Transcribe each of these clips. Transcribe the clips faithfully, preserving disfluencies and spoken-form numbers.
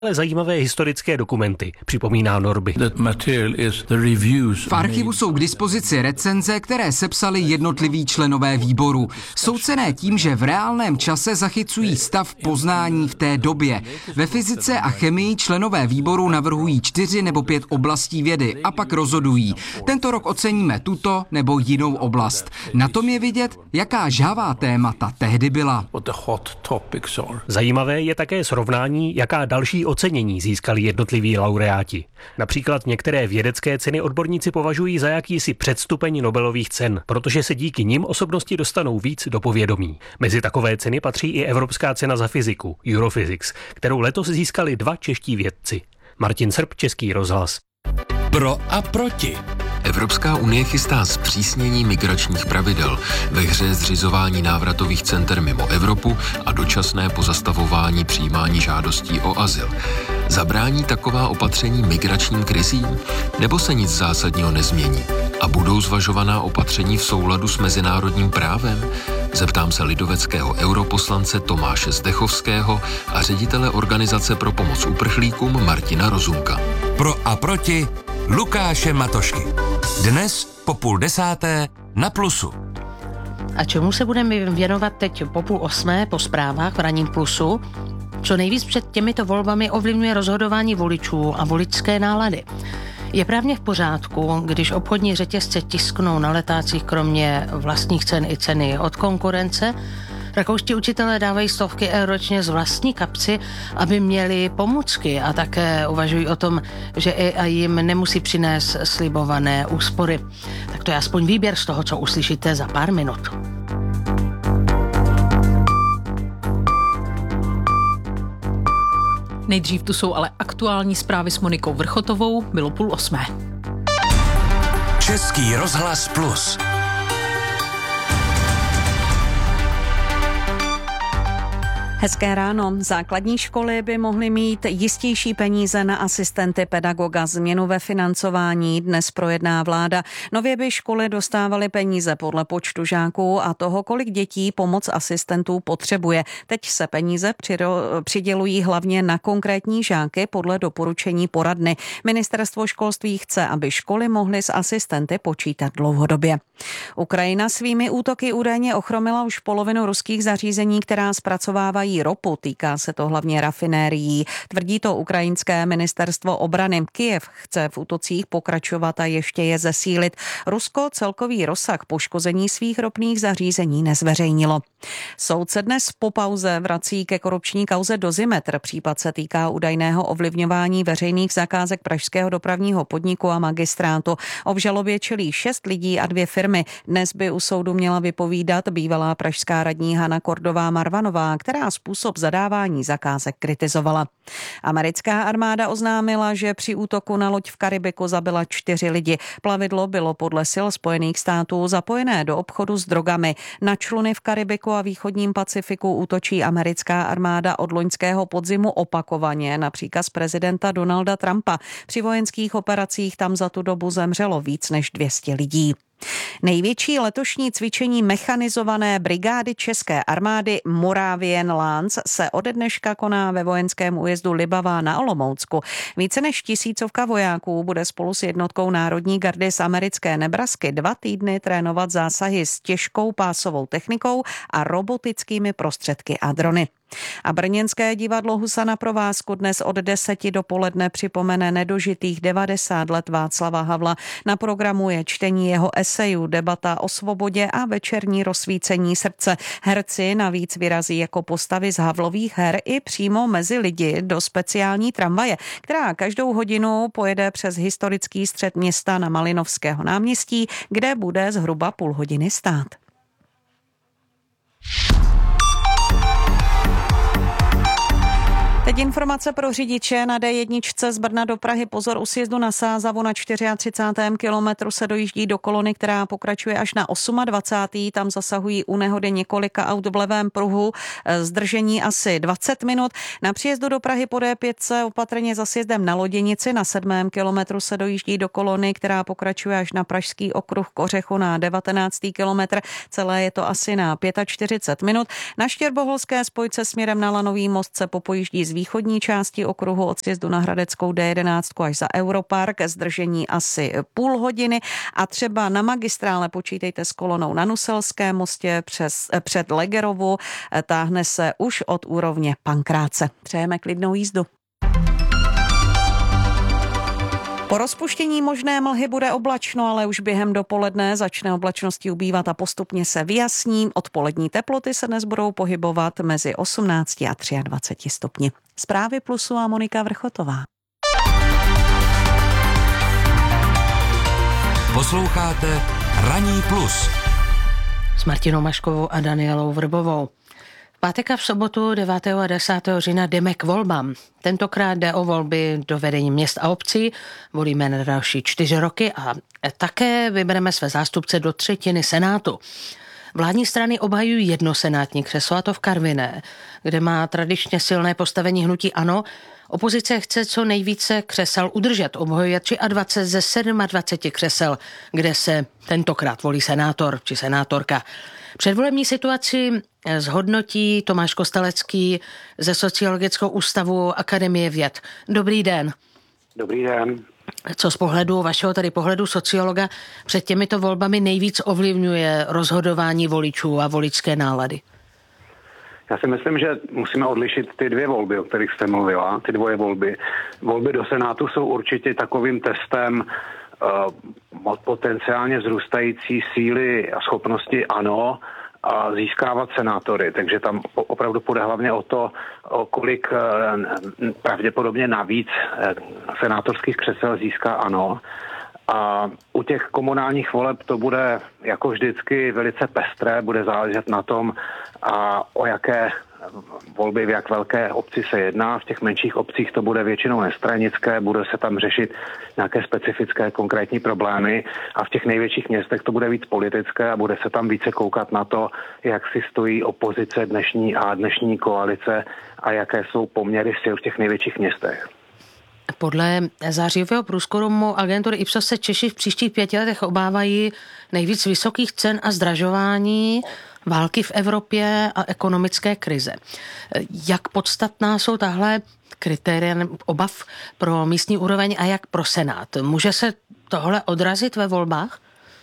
ale zajímavé historické dokumenty, připomíná Norby. V archivu jsou k dispozici recenze, které sepsali jednotliví členové výboru. Jsou cenné tím, že v reálném čase zachycují stav poznání v té době. Ve fyzice a chemii členové výboru navrhují čtyři nebo pět oblastí vědy a pak rozhodují. Tento rok oceníme tuto nebo jinou oblast. Na tom je vidět, jaká žhavá témata tehdy byla. Zajímavé je také srovnání, jaká další ocenění získali jednotliví laureáti. Například některé vědecké ceny odborníci považují za jakýsi předstupeň Nobelových cen, protože se díky nim osobnosti dostanou víc do povědomí. Mezi takové ceny patří i Evropská cena za fyziku, Europhysics, kterou letos získali dva čeští vědci. Martin Srb, Český rozhlas. Pro a proti. Evropská unie chystá zpřísnění migračních pravidel, ve hře zřizování návratových center mimo Evropu a dočasné pozastavování přijímání žádostí o azyl. Zabrání taková opatření migračním krizím? Nebo se nic zásadního nezmění? A budou zvažovaná opatření v souladu s mezinárodním právem? Zeptám se lidoveckého europoslance Tomáše Zdechovského a ředitele Organizace pro pomoc uprchlíkům Martina Rozumka. Pro a proti Lukáše Matošky. Dnes po půl desáté na Plusu. A čemu se budeme věnovat teď po půl osmé po zprávách v ranním Plusu? Co nejvíc před těmito volbami ovlivňuje rozhodování voličů a voličské nálady. Je právně v pořádku, když obchodní řetězce tisknou na letácích kromě vlastních cen i ceny od konkurence? Rakouští učitelé dávají stovky eur ročně z vlastní kapsy, aby měli pomůcky a také uvažují o tom, že A I jim nemusí přinést slibované úspory. Tak to je aspoň výběr z toho, co uslyšíte za pár minut. Nejdřív tu jsou ale aktuální zprávy s Monikou Vrchotovou, bylo půl osmé. Český rozhlas Plus. Hezké ráno. Základní školy by mohly mít jistější peníze na asistenty pedagoga. Změnu ve financování dnes projedná vláda. Nově by školy dostávaly peníze podle počtu žáků a toho, kolik dětí pomoc asistentů potřebuje. Teď se peníze přidělují hlavně na konkrétní žáky podle doporučení poradny. Ministerstvo školství chce, aby školy mohly s asistenty počítat dlouhodobě. Ukrajina svými útoky údajně ochromila už polovinu ruských zařízení, která zpracovávají ropu, týká se to hlavně rafinérií. Tvrdí to ukrajinské ministerstvo obrany. Kyjev chce v útocích pokračovat a ještě je zesílit. Rusko celkový rozsah poškození svých ropných zařízení nezveřejnilo. Soud se dnes po pauze vrací ke korupční kauze Dozimetr. Případ se týká údajného ovlivňování veřejných zakázek pražského dopravního podniku a magistrátu. Obžalobě čelí šest lidí a dvě firmy. Dnes by u soudu měla vypovídat bývalá pražská radní Hana Kordová Marvanová, která způsob zadávání zakázek kritizovala. Americká armáda oznámila, že při útoku na loď v Karibiku zabila čtyři lidi. Plavidlo bylo podle sil Spojených států zapojené do obchodu s drogami. Na čluny v Karibiku a východním Pacifiku útočí americká armáda od loňského podzimu opakovaně na příkaz prezidenta Donalda Trumpa. Při vojenských operacích tam za tu dobu zemřelo víc než dvě stě lidí. Největší letošní cvičení mechanizované brigády české armády Moravian Lance se ode dneška koná ve vojenském újezdu Libavá na Olomoucku. Více než tisícovka vojáků bude spolu s jednotkou Národní gardy z americké Nebrasky dva týdny trénovat zásahy s těžkou pásovou technikou a robotickými prostředky a drony. A brněnské divadlo Husa na provázku dnes od deseti dopoledne připomene nedožitých devadesát let Václava Havla. Na programu je čtení jeho esejů, debata o svobodě a večerní rozsvícení srdce. Herci navíc vyrazí jako postavy z Havlových her i přímo mezi lidi do speciální tramvaje, která každou hodinu pojede přes historický střed města na Malinovského náměstí, kde bude zhruba půl hodiny stát. Teď informace pro řidiče na D jedna z Brna do Prahy. Pozor, u sjezdu na Sázavu na třicátém čtvrtém kilometru se dojíždí do kolony, která pokračuje až na dvacátém osmém Tam zasahují u nehody několika aut v levém pruhu. Zdržení asi dvacet minut. Na příjezdu do Prahy po D pět se opatrně za sjezdem na Loděnici na sedmém kilometru se dojíždí do kolony, která pokračuje až na Pražský okruh k Ořechu na devatenáctý kilometr. Celé je to asi na čtyřicet pět minut. Na Štěrboholské spojce směrem na Lanový most se popojíždí z z východní části okruhu od sjezdu na Hradeckou D jedenáct až za Europark, zdržení asi půl hodiny a třeba na magistrále počítejte s kolonou na Nuselském mostě přes, před Legerovu, táhne se už od úrovně Pankráce. Přejeme klidnou jízdu. Po rozpuštění možné mlhy bude oblačno, ale už během dopoledne začne oblačnosti ubývat a postupně se vyjasní. Odpolední teploty se dnes budou pohybovat mezi osmnácti a dvaceti třemi stupni. Zprávy Plusu a Monika Vrchotová. Posloucháte Ranní plus S Martinou Maškovou a Danielou Vrbovou. V pátek a v sobotu devátého a desátého října jdeme k volbám. Tentokrát jde o volby do vedení měst a obcí. Volíme na další čtyři roky a také vybereme své zástupce do třetiny senátu. Vládní strany obhajují jedno senátní křeslo, a to v Karviné, kde má tradičně silné postavení hnutí ANO. Opozice chce co nejvíce křesel udržet, obhajuje dvacet tři ze dvaceti sedmi křesel, kde se tentokrát volí senátor či senátorka. Předvolební situaci zhodnotí Tomáš Kostelecký ze Sociologického ústavu Akademie věd. Dobrý den. Dobrý den. Co z pohledu vašeho tady pohledu sociologa před těmito volbami nejvíc ovlivňuje rozhodování voličů a voličské nálady? Já si myslím, že musíme odlišit ty dvě volby, o kterých jste mluvila, ty dvoje volby. Volby do Senátu jsou určitě takovým testem uh, potenciálně vzrůstající síly a schopnosti ANO a získávat senátory. Takže tam opravdu půjde hlavně o to, o kolik uh, pravděpodobně navíc uh, senátorských křesel získá ANO. A u těch komunálních voleb to bude jako vždycky velice pestré, bude záležet na tom, a o jaké volby, v jak velké obci se jedná. V těch menších obcích to bude většinou nestranické, bude se tam řešit nějaké specifické konkrétní problémy a v těch největších městech to bude víc politické a bude se tam více koukat na to, jak si stojí opozice dnešní a dnešní koalice a jaké jsou poměry sil v těch největších městech. Podle zářivého průzkumu agentury Ipsos se Češi v příštích pěti letech obávají nejvíc vysokých cen a zdražování, války v Evropě a ekonomické krize. Jak podstatná jsou tahle kritéria obav pro místní úroveň a jak pro Senát? Může se tohle odrazit ve volbách?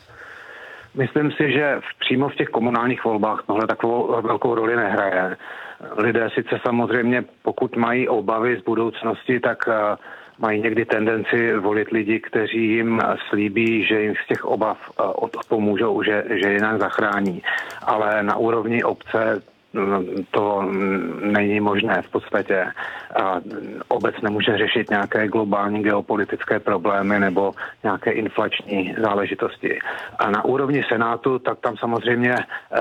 Myslím si, že přímo v těch komunálních volbách tohle takovou velkou roli nehraje. Lidé sice samozřejmě, pokud mají obavy z budoucnosti, tak mají někdy tendenci volit lidi, kteří jim slíbí, že jim z těch obav pomůžou, že, že je nám zachrání. Ale na úrovni obce to není možné v podstatě. Obec nemůže řešit nějaké globální geopolitické problémy nebo nějaké inflační záležitosti. A na úrovni Senátu, tak tam samozřejmě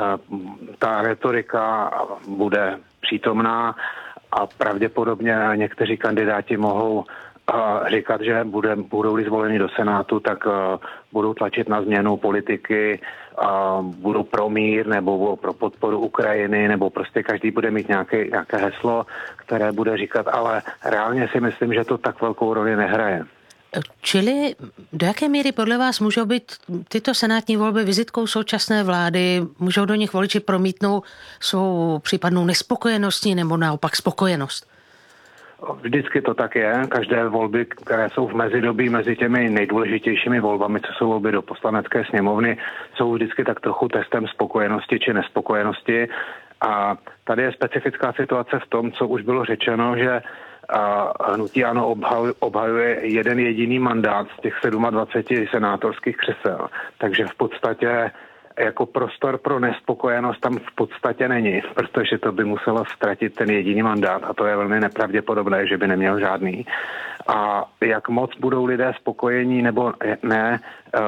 ta retorika bude přítomná a pravděpodobně někteří kandidáti mohou říkat, že bude, budou-li zvoleni do Senátu, tak uh, budou tlačit na změnu politiky, uh, budou pro mír nebo pro podporu Ukrajiny, nebo prostě každý bude mít nějaké, nějaké heslo, které bude říkat, ale reálně si myslím, že to tak velkou roli nehraje. Čili do jaké míry podle vás můžou být tyto senátní volby vizitkou současné vlády? Můžou do nich voliči promítnout svou případnou nespokojeností nebo naopak spokojenost? Vždycky to tak je. Každé volby, které jsou v mezidobí mezi těmi nejdůležitějšími volbami, co jsou volby do poslanecké sněmovny, jsou vždycky tak trochu testem spokojenosti či nespokojenosti. A tady je specifická situace v tom, co už bylo řečeno, že hnutí ANO obhajuje jeden jediný mandát z těch dvaceti sedmi senátorských křesel. Takže v podstatě jako prostor pro nespokojenost tam v podstatě není, protože to by muselo ztratit ten jediný mandát a to je velmi nepravděpodobné, že by neměl žádný. A jak moc budou lidé spokojení nebo ne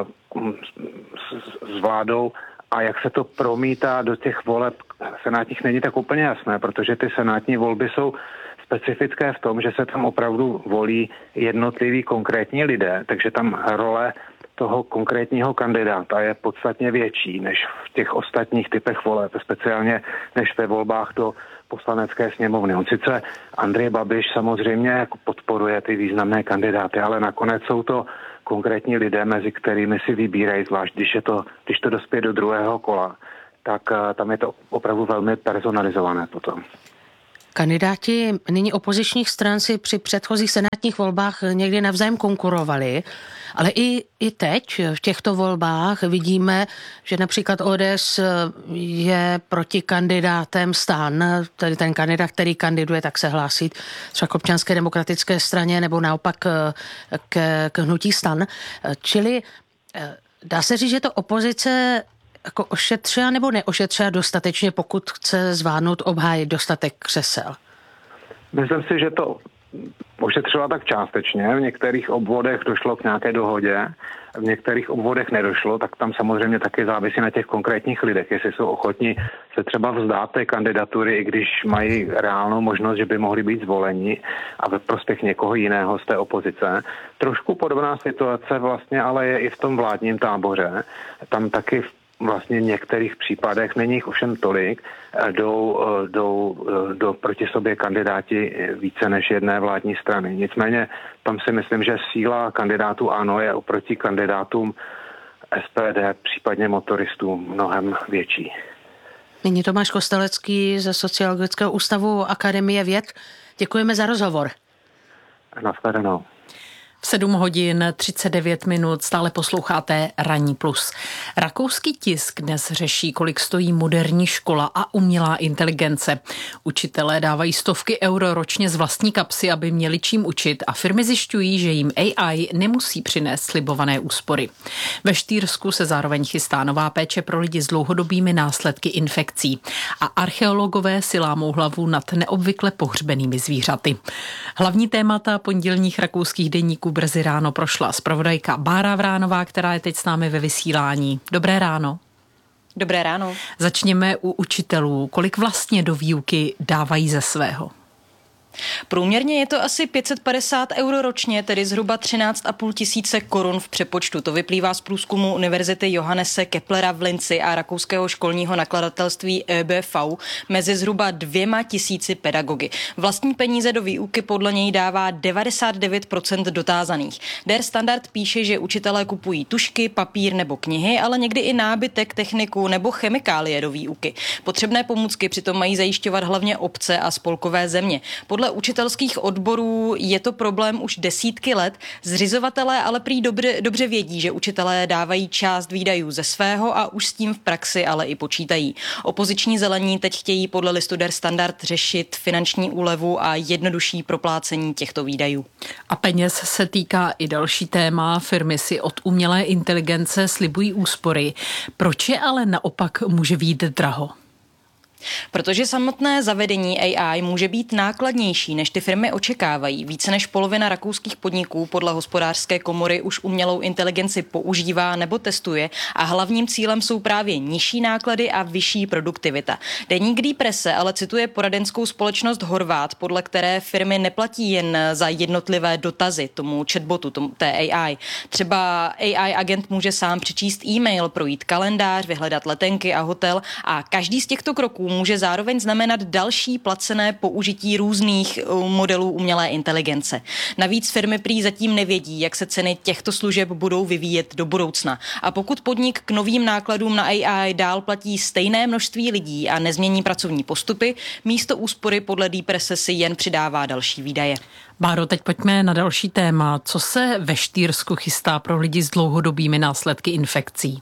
s vládou a jak se to promítá do těch voleb senátních, není tak úplně jasné, protože ty senátní volby jsou specifické v tom, že se tam opravdu volí jednotliví konkrétní lidé, takže tam role toho konkrétního kandidáta je podstatně větší než v těch ostatních typech voleb, speciálně než ve volbách do poslanecké sněmovny. On sice Andrej Babiš samozřejmě jako podporuje ty významné kandidáty, ale nakonec jsou to konkrétní lidé, mezi kterými si vybírají, zvlášť když, je to, když to dospěje do druhého kola, tak tam je to opravdu velmi personalizované potom. Kandidáti nyní opozičních stran si při předchozích senátních volbách někdy navzájem konkurovali, ale i, i teď v těchto volbách vidíme, že například O D S je proti kandidátem STAN, tedy ten kandidát, který kandiduje, tak se hlásí třeba k Občanské demokratické straně nebo naopak k, k hnutí STAN. Čili dá se říct, že to opozice jako ošetřila nebo neošetřila dostatečně, pokud chce zvládnout obhájit dostatek křesel? Myslím si, že to ošetřila tak částečně. V některých obvodech došlo k nějaké dohodě, v některých obvodech nedošlo, tak tam samozřejmě taky závisí na těch konkrétních lidech, jestli jsou ochotní se třeba vzdát té kandidatury, i když mají reálnou možnost, že by mohli být zvoleni a ve prospěch někoho jiného z té opozice. Trošku podobná situace vlastně ale je i v tom vládním táboře. Tam taky vlastně v některých případech, není jich ovšem tolik, jdou, jdou, jdou proti sobě kandidáti více než jedné vládní strany. Nicméně tam si myslím, že síla kandidátů ANO je oproti kandidátům S P D, případně motoristů, mnohem větší. Nyní Tomáš Kostelecký ze Sociologického ústavu Akademie věd. Děkujeme za rozhovor. Nashledanou. V sedm hodin třicet devět minut stále posloucháte Ranní plus. Rakouský tisk dnes řeší, kolik stojí moderní škola a umělá inteligence. Učitelé dávají stovky euro ročně z vlastní kapsy, aby měli čím učit, a firmy zjišťují, že jim A I nemusí přinést slibované úspory. Ve Štýrsku se zároveň chystá nová péče pro lidi s dlouhodobými následky infekcí. A archeologové si lámou hlavu nad neobvykle pohřbenými zvířaty. Hlavní témata pondělních rakouských deníků brzy ráno prošla zpravodajka Bára Vránová, která je teď s námi ve vysílání. Dobré ráno. Dobré ráno. Začněme u učitelů. Kolik vlastně do výuky dávají ze svého? Průměrně je to asi pět set padesát euro ročně, tedy zhruba třináct a půl tisíce korun v přepočtu. To vyplývá z průzkumu Univerzity Johannese Keplera v Linci a rakouského školního nakladatelství E B V mezi zhruba dvěma tisíci pedagogy. Vlastní peníze do výuky podle něj dává devadesát devět procent dotázaných. Der Standard píše, že učitelé kupují tužky, papír nebo knihy, ale někdy i nábytek, techniku nebo chemikálie do výuky. Potřebné pomůcky přitom mají zajišťovat hlavně obce a spolkové země. Podle učitelských odborů je to problém už desítky let. Zřizovatelé ale prý dobře, dobře vědí, že učitelé dávají část výdajů ze svého a už s tím v praxi ale i počítají. Opoziční zelení teď chtějí podle listu Der Standard řešit finanční úlevu a jednodušší proplácení těchto výdajů. A peněz se týká i další téma. Firmy si od umělé inteligence slibují úspory. Proč je ale naopak může vyjít draho? Protože samotné zavedení A I může být nákladnější, než ty firmy očekávají. Více než polovina rakouských podniků podle hospodářské komory už umělou inteligenci používá nebo testuje a hlavním cílem jsou právě nižší náklady a vyšší produktivita. Deník Die Presse ale cituje poradenskou společnost Horváth, podle které firmy neplatí jen za jednotlivé dotazy tomu chatbotu, tomu, té A I. Třeba A I agent může sám přečíst e-mail, projít kalendář, vyhledat letenky a hotel a každý z těchto kroků může zároveň znamenat další placené použití různých modelů umělé inteligence. Navíc firmy prý zatím nevědí, jak se ceny těchto služeb budou vyvíjet do budoucna. A pokud podnik k novým nákladům na A I dál platí stejné množství lidí a nezmění pracovní postupy, místo úspory podle Die Presse si jen přidává další výdaje. Báro, teď pojďme na další téma. Co se ve Štýrsku chystá pro lidi s dlouhodobými následky infekcí?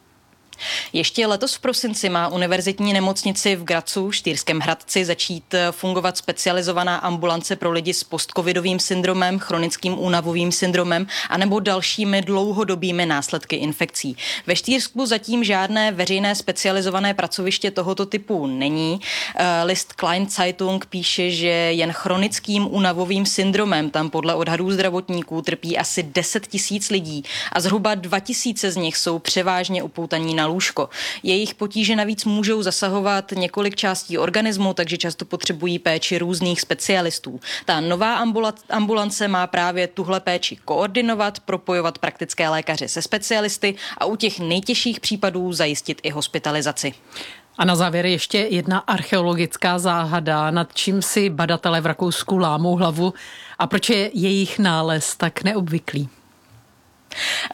Ještě letos v prosinci má univerzitní nemocnici v Grazu, Štýrském Hradci, začít fungovat specializovaná ambulance pro lidi s postcovidovým syndromem, chronickým únavovým syndromem anebo dalšími dlouhodobými následky infekcí. Ve Štýrsku zatím žádné veřejné specializované pracoviště tohoto typu není. List Klein Zeitung píše, že jen chronickým únavovým syndromem tam podle odhadů zdravotníků trpí asi deset tisíc lidí a zhruba dva tisíce z nich jsou převážně upoutaní na lůžko. Jejich potíže navíc můžou zasahovat několik částí organismu, takže často potřebují péči různých specialistů. Ta nová ambulance má právě tuhle péči koordinovat, propojovat praktické lékaře se specialisty a u těch nejtěžších případů zajistit i hospitalizaci. A na závěr ještě jedna archeologická záhada, nad čím si badatelé v Rakousku lámou hlavu a proč je jejich nález tak neobvyklý.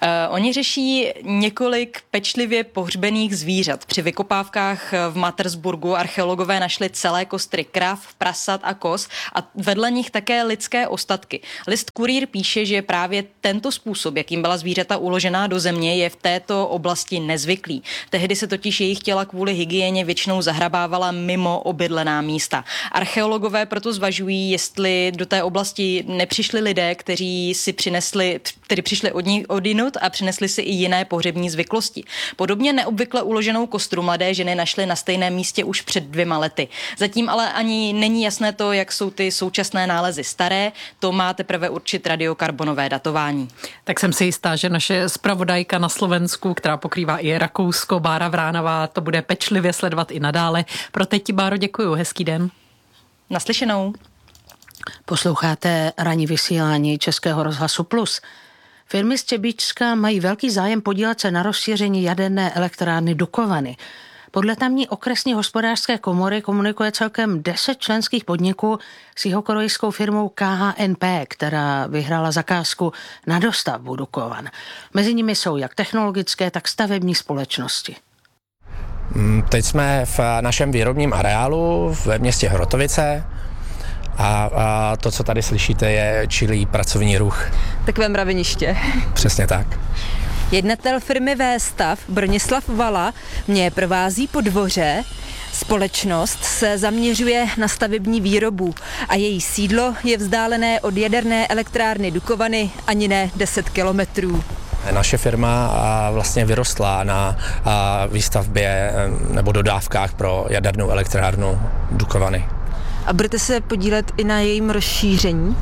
Oni řeší několik pečlivě pohřbených zvířat. Při vykopávkách v Mattersburgu archeologové našli celé kostry krav, prasat a koz a vedle nich také lidské ostatky. List Kurýr píše, že právě tento způsob, jakým byla zvířata uložená do země, je v této oblasti nezvyklý. Tehdy se totiž jejich těla kvůli hygieně většinou zahrabávala mimo obydlená místa. Archeologové proto zvažují, jestli do té oblasti nepřišli lidé, kteří si přinesli, tedy přišli od ní odinut a přinesli si i jiné pohřební zvyklosti. Podobně neobvykle uloženou kostru mladé ženy našly na stejném místě už před dvěma lety. Zatím ale ani není jasné to, jak jsou ty současné nálezy staré, to má teprve určit radiokarbonové datování. Tak jsem si jistá, že naše zpravodajka na Slovensku, která pokrývá i Rakousko, Bára Vránová, to bude pečlivě sledovat i nadále. Pro teď ti, Báro, děkuju. Hezký den. Naslyšenou. Posloucháte ranní vysílání Českého rozhlasu Plus. Firmy z Třebíčska mají velký zájem podílet se na rozšíření jaderné elektrárny Dukovany. Podle tamní okresní hospodářské komory komunikuje celkem deset členských podniků s jihokorejskou firmou K H N P, která vyhrála zakázku na dostavbu Dukovan. Mezi nimi jsou jak technologické, tak stavební společnosti. Teď jsme v našem výrobním areálu ve městě Hrotovice a, a to, co tady slyšíte, je čilý pracovní ruch. Takové mraveniště. Přesně tak. Jednatel firmy V-Stav Bronislav Vala mě provází po dvoře. Společnost se zaměřuje na stavební výrobu a její sídlo je vzdálené od jaderné elektrárny Dukovany ani ne deset kilometrů. Naše firma vlastně vyrostla na výstavbě nebo dodávkách pro jadernou elektrárnu Dukovany. A budete se podílet i na jejím rozšíření?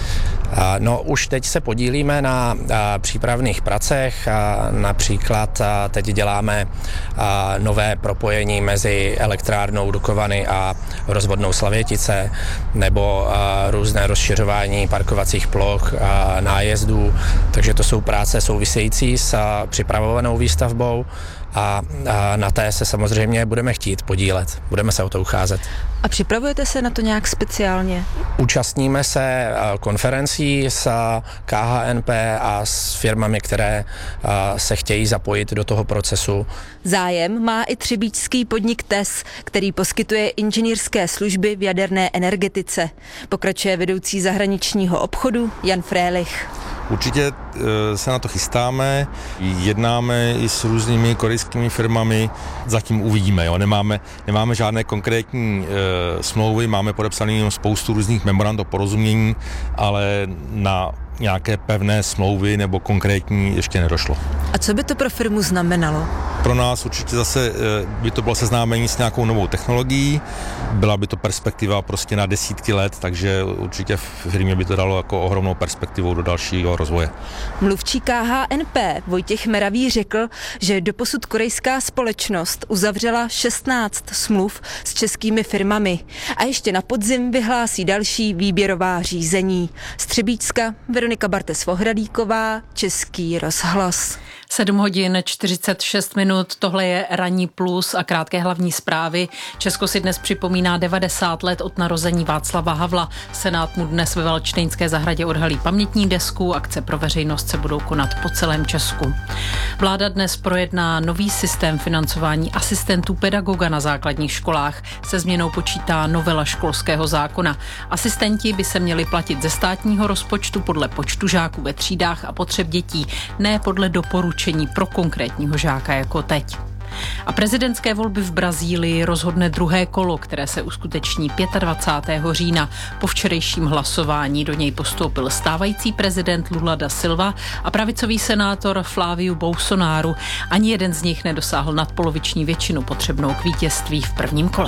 No, už teď se podílíme na a, přípravných pracech. A, například a, teď děláme a, nové propojení mezi elektrárnou Dukovany a rozvodnou Slavětice nebo a, různé rozšiřování parkovacích ploch a nájezdů. Takže to jsou práce související s a, připravovanou výstavbou. A, a na té se samozřejmě budeme chtít podílet, budeme se o to ucházet. A připravujete se na to nějak speciálně? Účastníme se konferencí s K H N P a s firmami, které se chtějí zapojit do toho procesu. Zájem má i třebíčský podnik T E S, který poskytuje inženýrské služby v jaderné energetice. Pokračuje vedoucí zahraničního obchodu Jan Frélich. Určitě se na to chystáme, jednáme i s různými korejskými firmami, zatím uvidíme, jo. Nemáme, nemáme žádné konkrétní e, smlouvy, máme podepsané spoustu různých memorand o porozumění, ale na nějaké pevné smlouvy nebo konkrétní ještě nedošlo. A co by to pro firmu znamenalo? Pro nás určitě zase by to bylo seznámení s nějakou novou technologií, byla by to perspektiva prostě na desítky let, takže určitě v firmě by to dalo jako ohromnou perspektivu do dalšího rozvoje. Mluvčí K H N P Vojtěch Meravý řekl, že doposud korejská společnost uzavřela šestnáct smluv s českými firmami a ještě na podzim vyhlásí další výběrová řízení. Z Třebíčska Veronika Bartes-Vohradíková, Český rozhlas. sedm hodin čtyřicet šest minut, tohle je Ranní plus a krátké hlavní zprávy. Česko si dnes připomíná devadesát let od narození Václava Havla. Senát mu dnes ve Valčtejnské zahradě odhalí pamětní desku, akce pro veřejnost se budou konat po celém Česku. Vláda dnes projedná nový systém financování asistentů pedagoga na základních školách. Se změnou počítá novela školského zákona. Asistenti by se měli platit ze státního rozpočtu podle počtu žáků ve třídách a potřeb dětí, ne podle doporučení pro konkrétního žáka jako teď. A prezidentské volby v Brazílii rozhodne druhé kolo, které se uskuteční dvacátého pátého října. Po včerejším hlasování do něj postoupil stávající prezident Lula da Silva a pravicový senátor Flávio Bolsonaro. Ani jeden z nich nedosáhl nadpoloviční většinu potřebnou k vítězství v prvním kole.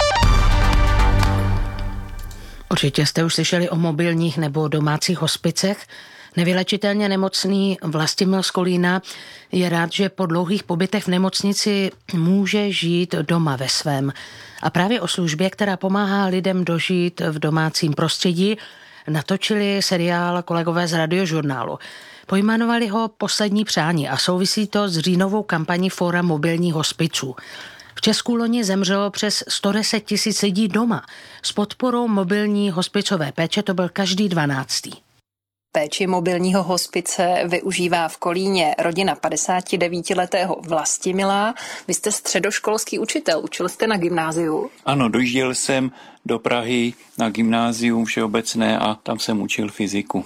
Určitě jste už slyšeli o mobilních nebo domácích hospicech. Nevylečitelně nemocný Vlastimil z Kolína je rád, že po dlouhých pobytech v nemocnici může žít doma ve svém. A právě o službě, která pomáhá lidem dožít v domácím prostředí, natočili seriál kolegové z Radiožurnálu. Pojmenovali ho Poslední přání a souvisí to s říjnovou kampaní Fóra mobilních hospiců. V Česku loni zemřelo přes sto deset tisíc lidí doma. S podporou mobilní hospicové péče to byl každý dvanáctý. Péči mobilního hospice využívá v Kolíně rodina padesátidevítiletého Vlastimila. Vy jste středoškolský učitel, učil jste na gymnáziu? Ano, dojížděl jsem do Prahy na gymnázium všeobecné a tam jsem učil fyziku.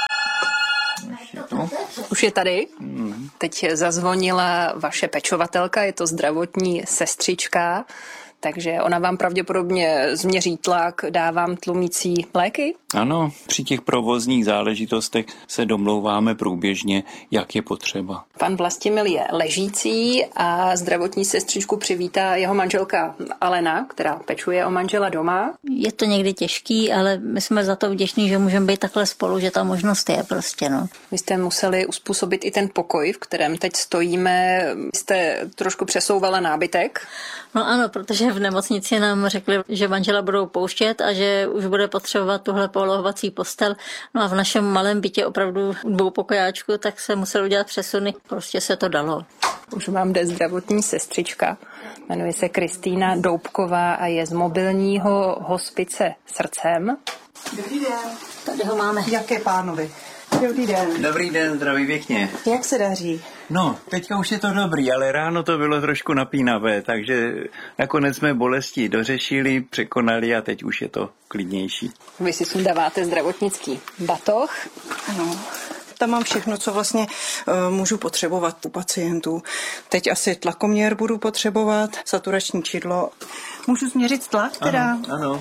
Už je tady? Hmm. Teď zazvonila vaše pečovatelka, je to zdravotní sestřička, takže ona vám pravděpodobně změří tlak, dá vám tlumící léky? Ano, při těch provozních záležitostech se domlouváme průběžně, jak je potřeba. Pan Vlastimil je ležící a zdravotní sestřičku přivítá jeho manželka Alena, která pečuje o manžela doma. Je to někdy těžký, ale my jsme za to vděční, že můžeme být takhle spolu, že ta možnost je prostě, no. Vy jste museli uspůsobit i ten pokoj, v kterém teď stojíme. Jste trošku přesouvala nábytek? No ano, protože v nemocnici nám řekli, že manžela budou pouštět a že už bude potřebovat tuhle polohovací postel. No a v našem malém bytě opravdu dvou pokojáčku, tak se musel udělat přesuny. Prostě se to dalo. Už vám jde zdravotní sestřička. Jmenuje se Kristýna Doubková a je z mobilního hospice Srdcem. Dobrý den. Tady ho máme. Jaké pánovi? Dobrý den. Dobrý den, zdraví pěkně. Jak se daří? No, teďka už je to dobrý, ale ráno to bylo trošku napínavé, takže nakonec jsme bolesti dořešili, překonali a teď už je to klidnější. Vy si sundáváte zdravotnický batoh? Ano. Tam mám všechno, co vlastně uh, můžu potřebovat u pacientů. Teď asi tlakoměr budu potřebovat, saturační čidlo. Můžu změřit tlak teda? Ano, ano.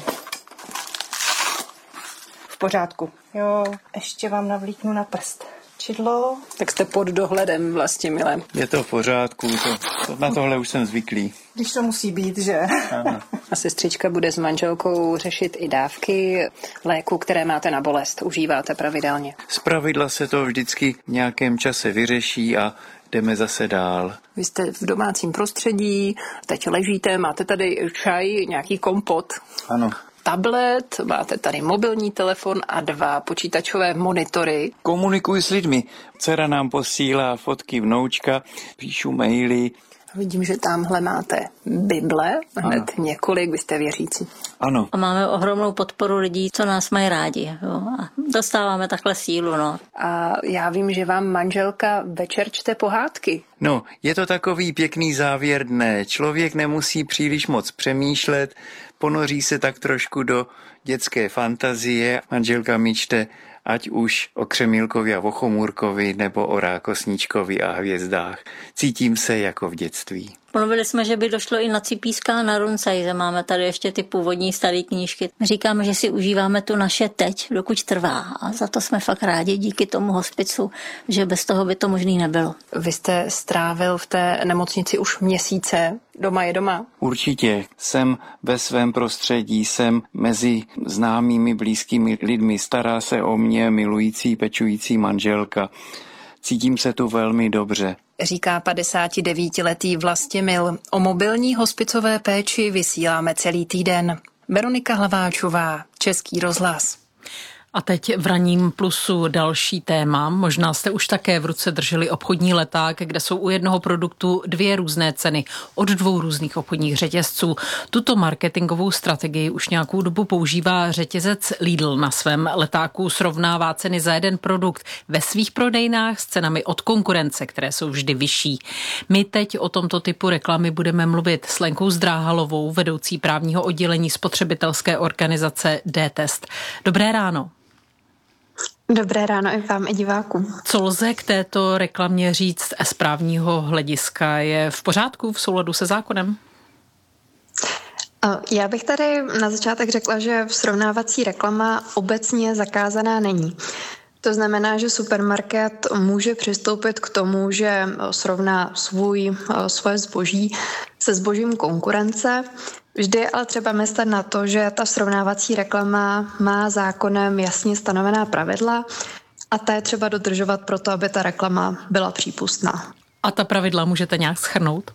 V pořádku. Jo, ještě vám navlíknu na prst čidlo. Tak jste pod dohledem Vlastimile. Je to v pořádku, to, to, na tohle už jsem zvyklý. Když to musí být, že? Ano. A sestřička bude s manželkou řešit i dávky léku, které máte na bolest. Užíváte pravidelně? Zpravidla se to vždycky v nějakém čase vyřeší a jdeme zase dál. Vy jste v domácím prostředí, teď ležíte, máte tady čaj, nějaký kompot. Ano. Tablet, máte tady mobilní telefon a dva počítačové monitory. Komunikuji s lidmi. Dcera nám posílá fotky vnoučka, píšu maily. Vidím, že tamhle máte Bible, hned ano. Několik, vy jste věřící. Ano. A máme ohromnou podporu lidí, co nás mají rádi. Jo? A dostáváme takhle sílu, no. A já vím, že vám manželka večer čte pohádky. No, je to takový pěkný závěr dne. Člověk nemusí příliš moc přemýšlet, ponoří se tak trošku do dětské fantazie. Manželka mi čte ať už o Křemílkovi a Vochomůrkovi nebo o Rákosníčkovi a hvězdách. Cítím se jako v dětství. Mluvili jsme, že by došlo i na Cipíska a na Runcajze. Máme tady ještě ty původní staré knížky. Říkáme, že si užíváme tu naše teď, dokud trvá. A za to jsme fakt rádi díky tomu hospicu, že bez toho by to možný nebylo. Vy jste strávil v té nemocnici už měsíce. Doma je doma? Určitě. Jsem ve svém prostředí, jsem mezi známými, blízkými lidmi. Stará se o mě milující, pečující manželka. Cítím se tu velmi dobře. Říká padesátidevítiletý Vlastimil. O mobilní hospicové péči vysíláme celý týden. Veronika Hlaváčová, Český rozhlas. A teď v Ranním plusu další téma. Možná jste už také v ruce drželi obchodní leták, kde jsou u jednoho produktu dvě různé ceny od dvou různých obchodních řetězců. Tuto marketingovou strategii už nějakou dobu používá řetězec Lidl. Na svém letáku srovnává ceny za jeden produkt ve svých prodejnách s cenami od konkurence, které jsou vždy vyšší. My teď o tomto typu reklamy budeme mluvit s Lenkou Zdráhalovou, vedoucí právního oddělení spotřebitelské organizace D-Test. Dobré ráno. Dobré ráno i vám, i divákům. Co lze k této reklamě říct z právního hlediska? Je v pořádku, v souladu se zákonem? Já bych tady na začátek řekla, že srovnávací reklama obecně zakázaná není. To znamená, že supermarket může přistoupit k tomu, že srovná svůj, svoje zboží se zbožím konkurence. Vždy je ale třeba myslet na to, že ta srovnávací reklama má zákonem jasně stanovená pravidla a ta je třeba dodržovat proto, aby ta reklama byla přípustná. A ta pravidla můžete nějak shrnout?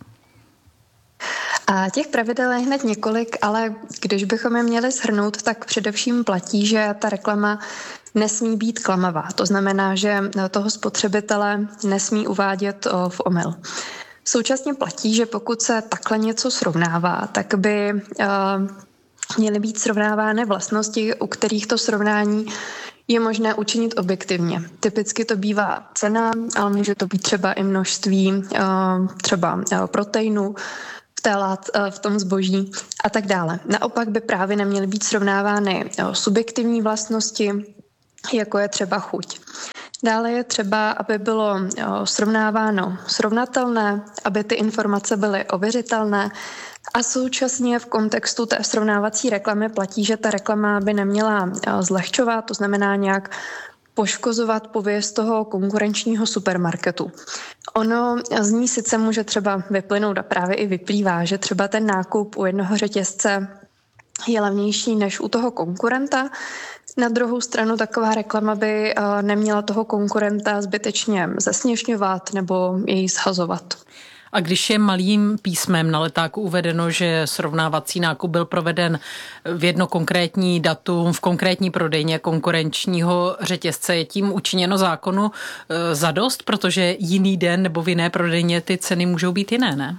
A těch pravidel je hned několik, ale když bychom je měli shrnout, tak především platí, že ta reklama nesmí být klamavá. To znamená, že toho spotřebitele nesmí uvádět v omyl. Současně platí, že pokud se takhle něco srovnává, tak by uh, měly být srovnávány vlastnosti, u kterých to srovnání je možné učinit objektivně. Typicky to bývá cena, ale může to být třeba i množství třeba proteinu v, té lát, v tom zboží a tak dále. Naopak by právě neměly být srovnávány subjektivní vlastnosti, jako je třeba chuť. Dále je třeba, aby bylo srovnáváno srovnatelné, aby ty informace byly ověřitelné a současně v kontextu té srovnávací reklamy platí, že ta reklama by neměla zlehčovat, to znamená nějak poškozovat pověst toho konkurenčního supermarketu. Ono z ní sice může třeba vyplynout a právě i vyplývá, že třeba ten nákup u jednoho řetězce je levnější než u toho konkurenta. Na druhou stranu taková reklama by neměla toho konkurenta zbytečně zesměšňovat nebo jej shazovat. A když je malým písmem na letáku uvedeno, že srovnávací nákup byl proveden v jedno konkrétní datum v konkrétní prodejně konkurenčního řetězce, je tím učiněno zákonu zadost, protože jiný den nebo v jiné prodejně ty ceny můžou být jiné, ne?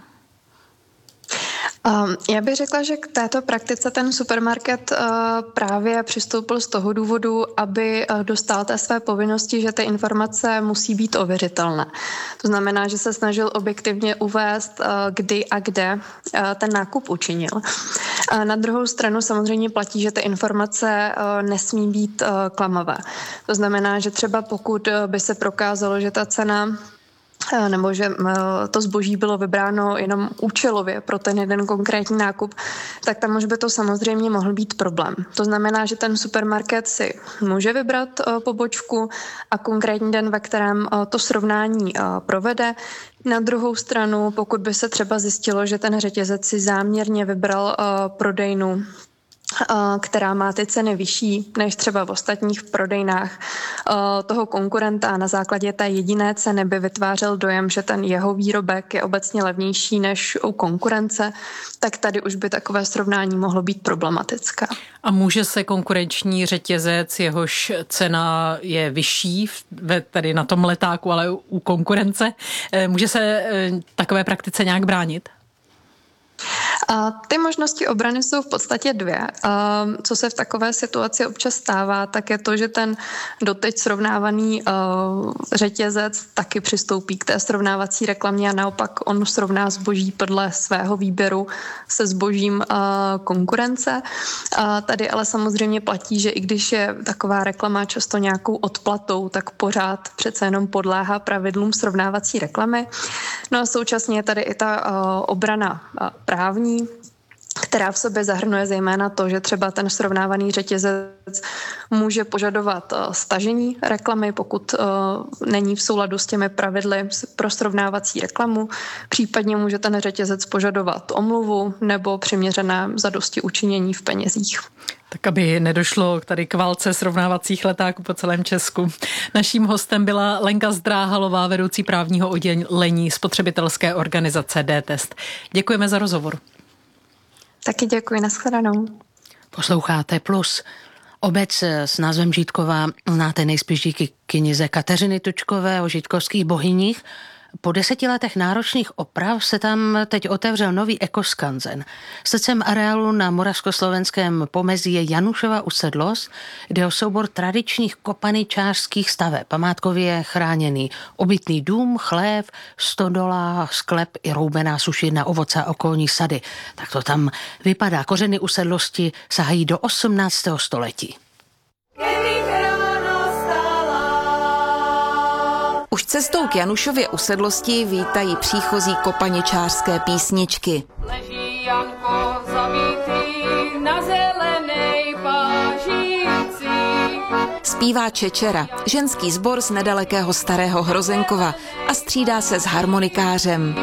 Já bych řekla, že k této praktice ten supermarket právě přistoupil z toho důvodu, aby dostal té své povinnosti, že ty informace musí být ověřitelné. To znamená, že se snažil objektivně uvést, kdy a kde ten nákup učinil. Na druhou stranu samozřejmě platí, že ty informace nesmí být klamavé. To znamená, že třeba pokud by se prokázalo, že ta cena nebo že to zboží bylo vybráno jenom účelově pro ten jeden konkrétní nákup, tak tam už by to samozřejmě mohl být problém. To znamená, že ten supermarket si může vybrat pobočku a konkrétní den, ve kterém to srovnání provede. Na druhou stranu, pokud by se třeba zjistilo, že ten řetězec si záměrně vybral prodejnu, která má ty ceny vyšší než třeba v ostatních prodejnách toho konkurenta a na základě té jediné ceny by vytvářel dojem, že ten jeho výrobek je obecně levnější než u konkurence, tak tady už by takové srovnání mohlo být problematické. A může se konkurenční řetězec, jehož cena je vyšší tady na tom letáku, ale u konkurence, může se takové praktice nějak bránit? A ty možnosti obrany jsou v podstatě dvě. A co se v takové situaci občas stává, tak je to, že ten doteď srovnávaný uh, řetězec taky přistoupí k té srovnávací reklamě a naopak on srovná zboží podle svého výběru se zbožím uh, konkurence. A tady ale samozřejmě platí, že i když je taková reklama často nějakou odplatou, tak pořád přece jenom podléhá pravidlům srovnávací reklamy. No a současně je tady i ta uh, obrana uh, právní, která v sobě zahrnuje zejména to, že třeba ten srovnávaný řetězec může požadovat stažení reklamy, pokud není v souladu s těmi pravidly pro srovnávací reklamu. Případně může ten řetězec požadovat omluvu nebo přiměřené zadosti učinění v penězích. Tak aby nedošlo tady k válce srovnávacích letáků po celém Česku. Naším hostem byla Lenka Zdráhalová, vedoucí právního oddělení spotřebitelské organizace D-Test. Děkujeme za rozhovor. Taky děkuji, nashledanou. Posloucháte Plus. Obec s názvem Žítková znáte nejspíš díky knize Kateřiny Tučkové o žítkovských bohyních. Po deseti letech náročných oprav se tam teď otevřel nový ekoskanzen. Srdcem areálu na moravskoslovenském pomezí je Janušova usedlost, kde o soubor tradičních kopaničářských staveb, památkově chráněný obytný dům, chlév, stodola, sklep i roubená sušírna, ovoce a okolní sady. Tak to tam vypadá. Kořeny usedlosti sahají do osmnáctého století. Už cestou k Janušově usedlosti vítají příchozí kopaničářské písničky. Leží Janko zavítý na zelenej pážíci. Zpívá Čečera, ženský sbor z nedalekého Starého Hrozenkova a střídá se s harmonikářem.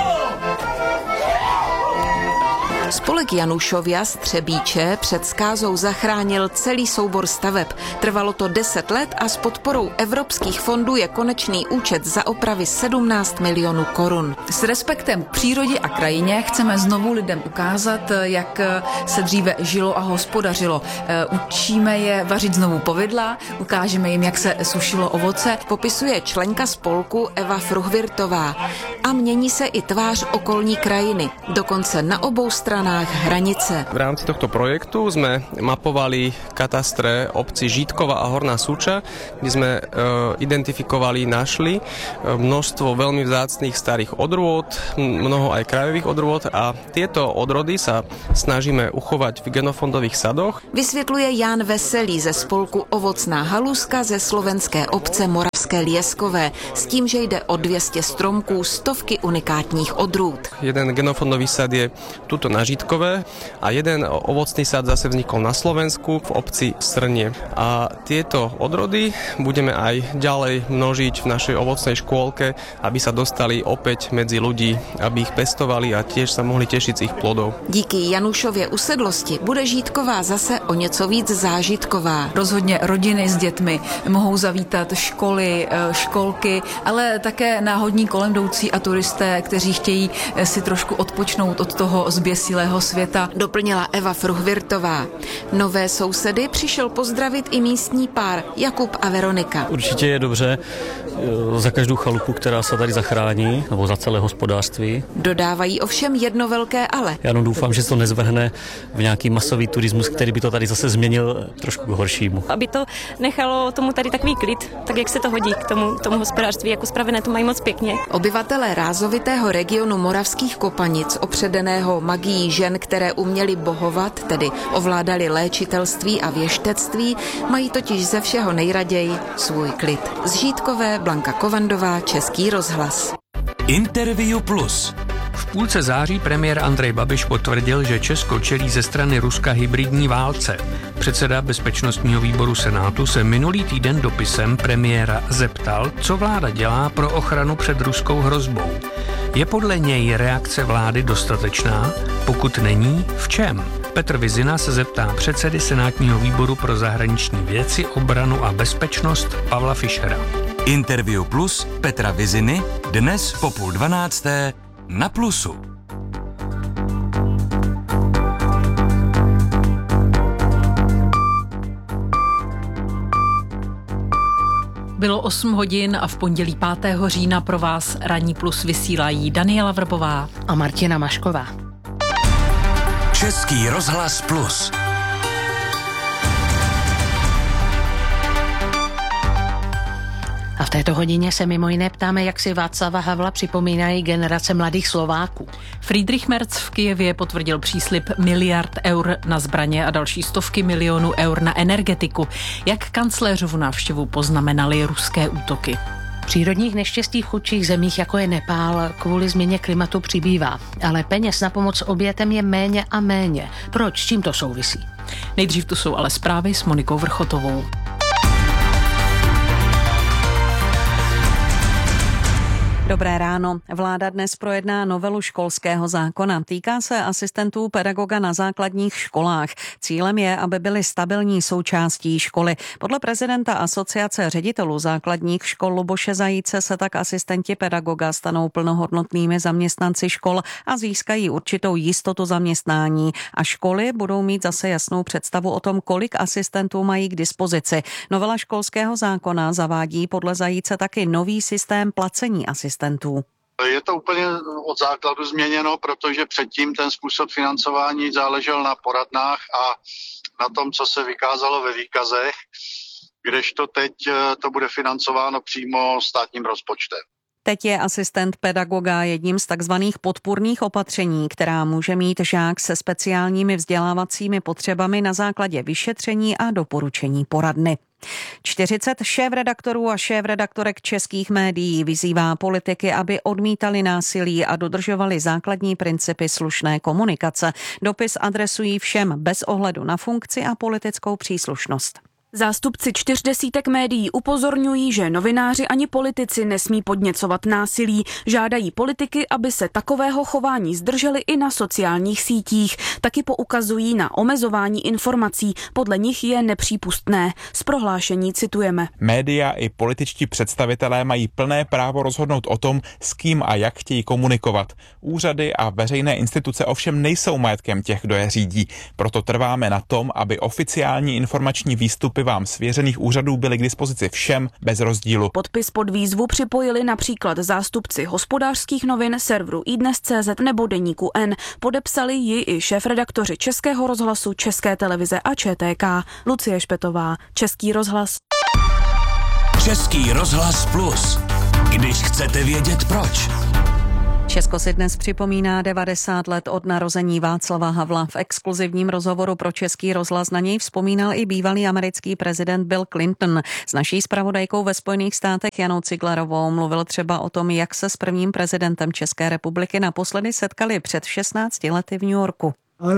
Spolek Janušovia z Třebíče před skázou zachránil celý soubor staveb. Trvalo to deset let a s podporou evropských fondů je konečný účet za opravy sedmnáct milionů korun. S respektem k přírodě a krajině chceme znovu lidem ukázat, jak se dříve žilo a hospodařilo. Učíme je vařit znovu povidla, ukážeme jim, jak se sušilo ovoce. Popisuje členka spolku Eva Fruhvirtová. A mění se i tvář okolní krajiny. Dokonce na obou stranách stranách hranice. V rámci tohto projektu sme mapovali katastre obci Žítkova a Horná Súča, kde sme e, identifikovali, našli e, množstvo veľmi vzácnych starých odrôd, mnoho aj krajových odrôd a tieto odrody sa snažíme uchovať v genofondových sadoch. Vysvětluje Jan Veselý ze spolku Ovocná haluska ze slovenské obce Moravské Lieskové s tím, že jde o dvě stě stromků, stovky unikátních odrůd. Jeden genofondový sad je tuto na Žítkové a jeden ovocný sad zase vznikol na Slovensku v obci Srnie. A tieto odrody budeme aj ďalej množiť v našej ovocnej škôlke, aby sa dostali opäť medzi ľudí, aby ich pestovali a tiež sa mohli tešiť z ich plodov. Díky Janušově usedlosti bude Žítková zase o něco víc zážitková. Rozhodně rodiny s dětmi mohou zavítat školy, školky, ale také náhodní kolem jdoucí a turisté, kteří chtějí si trošku odpočnout od toho zběsilého světa. Doplnila Eva Fruhvirtová. Nové sousedy přišel pozdravit i místní pár Jakub a Veronika. Určitě je dobře za každou chalupu, která se tady zachrání, nebo za celé hospodářství. Dodávají ovšem jedno velké ale. Já no doufám, že se to nezvrhne v nějaký masový turismus, který by to tady zase změnil trošku k horšímu. Aby to nechalo tomu tady takový klid, tak jak se to hodí k tomu, k tomu hospodářství, jako spravené to mají moc pěkně. Obyvatelé rázovitého regionu Moravských Kopanic, opředeného magií žen, které uměly bohovat, tedy ovládali léčitelství a věštectví, mají totiž ze všeho nejraději svůj klid. Z Žítkové Blanka Kovandová, Český rozhlas. Interview Plus. V půlce září premiér Andrej Babiš potvrdil, že Česko čelí ze strany Ruska hybridní válce. Předseda bezpečnostního výboru Senátu se minulý týden dopisem premiéra zeptal, co vláda dělá pro ochranu před ruskou hrozbou. Je podle něj reakce vlády dostatečná? Pokud není, v čem? Petr Vizina se zeptá předsedy Senátního výboru pro zahraniční věci, obranu a bezpečnost Pavla Fischera. Interview Plus Petra Viziny dnes po půl dvanácté na Plusu. Bylo osm hodin a v pondělí pátého října pro vás Ranní Plus vysílají Daniela Vrbová a Martina Mašková. Český rozhlas Plus. A v této hodině se mimo jiné ptáme, jak si Václava Havla připomínají generace mladých Slováků. Friedrich Merz v Kyjevě potvrdil příslib miliard eur na zbraně a další stovky milionů eur na energetiku. Jak kancléřovu návštěvu poznamenaly ruské útoky? Přírodních neštěstí v chudších zemích, jako je Nepál, kvůli změně klimatu přibývá. Ale peněz na pomoc obětem je méně a méně. Proč? S čím to souvisí? Nejdřív tu jsou ale zprávy s Monikou Vrchotovou. Dobré ráno. Vláda dnes projedná novelu školského zákona. Týká se asistentů pedagoga na základních školách. Cílem je, aby byli stabilní součástí školy. Podle prezidenta Asociace ředitelů základních škol Luboše Zajíce se tak asistenti pedagoga stanou plnohodnotnými zaměstnanci škol a získají určitou jistotu zaměstnání. A školy budou mít zase jasnou představu o tom, kolik asistentů mají k dispozici. Novela školského zákona zavádí podle Zajíce taky nový systém placení asistentů. Je to úplně od základu změněno, protože předtím ten způsob financování záležel na poradnách a na tom, co se vykázalo ve výkazech, kdežto teď to bude financováno přímo státním rozpočtem. Teď je asistent pedagoga jedním z takzvaných podpůrných opatření, která může mít žák se speciálními vzdělávacími potřebami na základě vyšetření a doporučení poradny. čtyřicet šéfredaktorů a šéfredaktorek českých médií vyzývá politiky, aby odmítali násilí a dodržovali základní principy slušné komunikace. Dopis adresují všem bez ohledu na funkci a politickou příslušnost. Zástupci čtyř desítek médií upozorňují, že novináři ani politici nesmí podněcovat násilí. Žádají politiky, aby se takového chování zdrželi i na sociálních sítích. Taky poukazují na omezování informací. Podle nich je nepřípustné. Z prohlášení citujeme. Média i političtí představitelé mají plné právo rozhodnout o tom, s kým a jak chtějí komunikovat. Úřady a veřejné instituce ovšem nejsou majetkem těch, kdo je řídí. Proto trváme na tom, aby oficiální informační výstupy postupy vám svěřených úřadů byly k dispozici všem bez rozdílu. Podpis pod výzvu připojili například zástupci Hospodářských novin, serveru iDnes tečka cé zet nebo deníku N. Podepsali ji i šéfredaktoři Českého rozhlasu, České televize a ČTK. Lucie Špetová, Český rozhlas. Český rozhlas Plus. Když chcete vědět proč. Česko si dnes připomíná devadesát let od narození Václava Havla. V exkluzivním rozhovoru pro Český rozhlas na něj vzpomínal i bývalý americký prezident Bill Clinton. S naší zpravodajkou ve Spojených státech Janou Ciglerovou mluvil třeba o tom, jak se s prvním prezidentem České republiky naposledy setkali před šestnácti lety v New Yorku.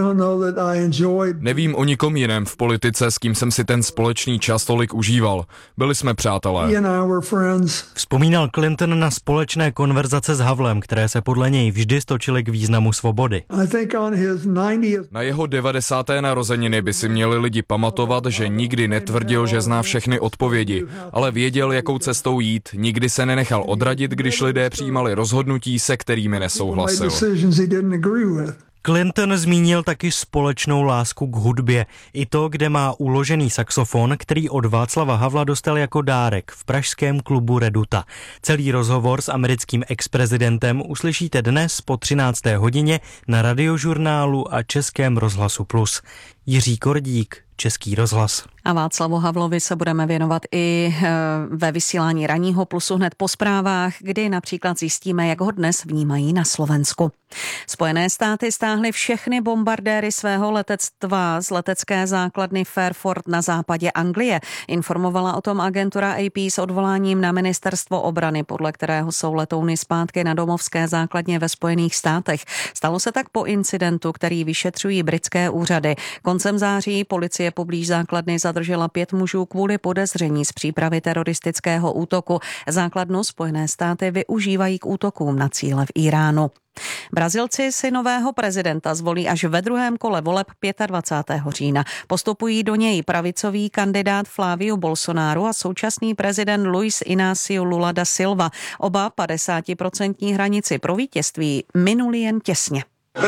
Nevím o nikom jiném v politice, s kým jsem si ten společný čas tolik užíval. Byli jsme přátelé. Vzpomínal Clinton na společné konverzace s Havlem, které se podle něj vždy stočily k významu svobody. Na jeho devadesáté narozeniny by si měli lidi pamatovat, že nikdy netvrdil, že zná všechny odpovědi, ale věděl, jakou cestou jít, nikdy se nenechal odradit, když lidé přijímali rozhodnutí, se kterými nesouhlasil. Clinton zmínil taky společnou lásku k hudbě. I to, kde má uložený saxofon, který od Václava Havla dostal jako dárek v pražském klubu Reduta. Celý rozhovor s americkým exprezidentem uslyšíte dnes po třinácté hodině na Radiožurnálu a Českém rozhlasu Plus. Jiří Kordík, Český rozhlas. A Václavu Havlovi se budeme věnovat i ve vysílání Ranního Plusu hned po zprávách, kdy například zjistíme, jak ho dnes vnímají na Slovensku. Spojené státy stáhly všechny bombardéry svého letectva z letecké základny Fairford na západě Anglie. Informovala o tom agentura A P s odvoláním na ministerstvo obrany, podle kterého jsou letouny zpátky na domovské základně ve Spojených státech. Stalo se tak po incidentu, který vyšetřují britské úřady. Koncem září policie poblíž základny zadržela pět mužů kvůli podezření z přípravy teroristického útoku. Základnu Spojené státy využívají k útokům na cíle v Iránu. Brazilci si nového prezidenta zvolí až ve druhém kole voleb dvacátého pátého října. Postupují do něj pravicový kandidát Flávio Bolsonaro a současný prezident Luiz Inácio Lula da Silva. Oba padesátiprocentní hranici pro vítězství minuli jen těsně.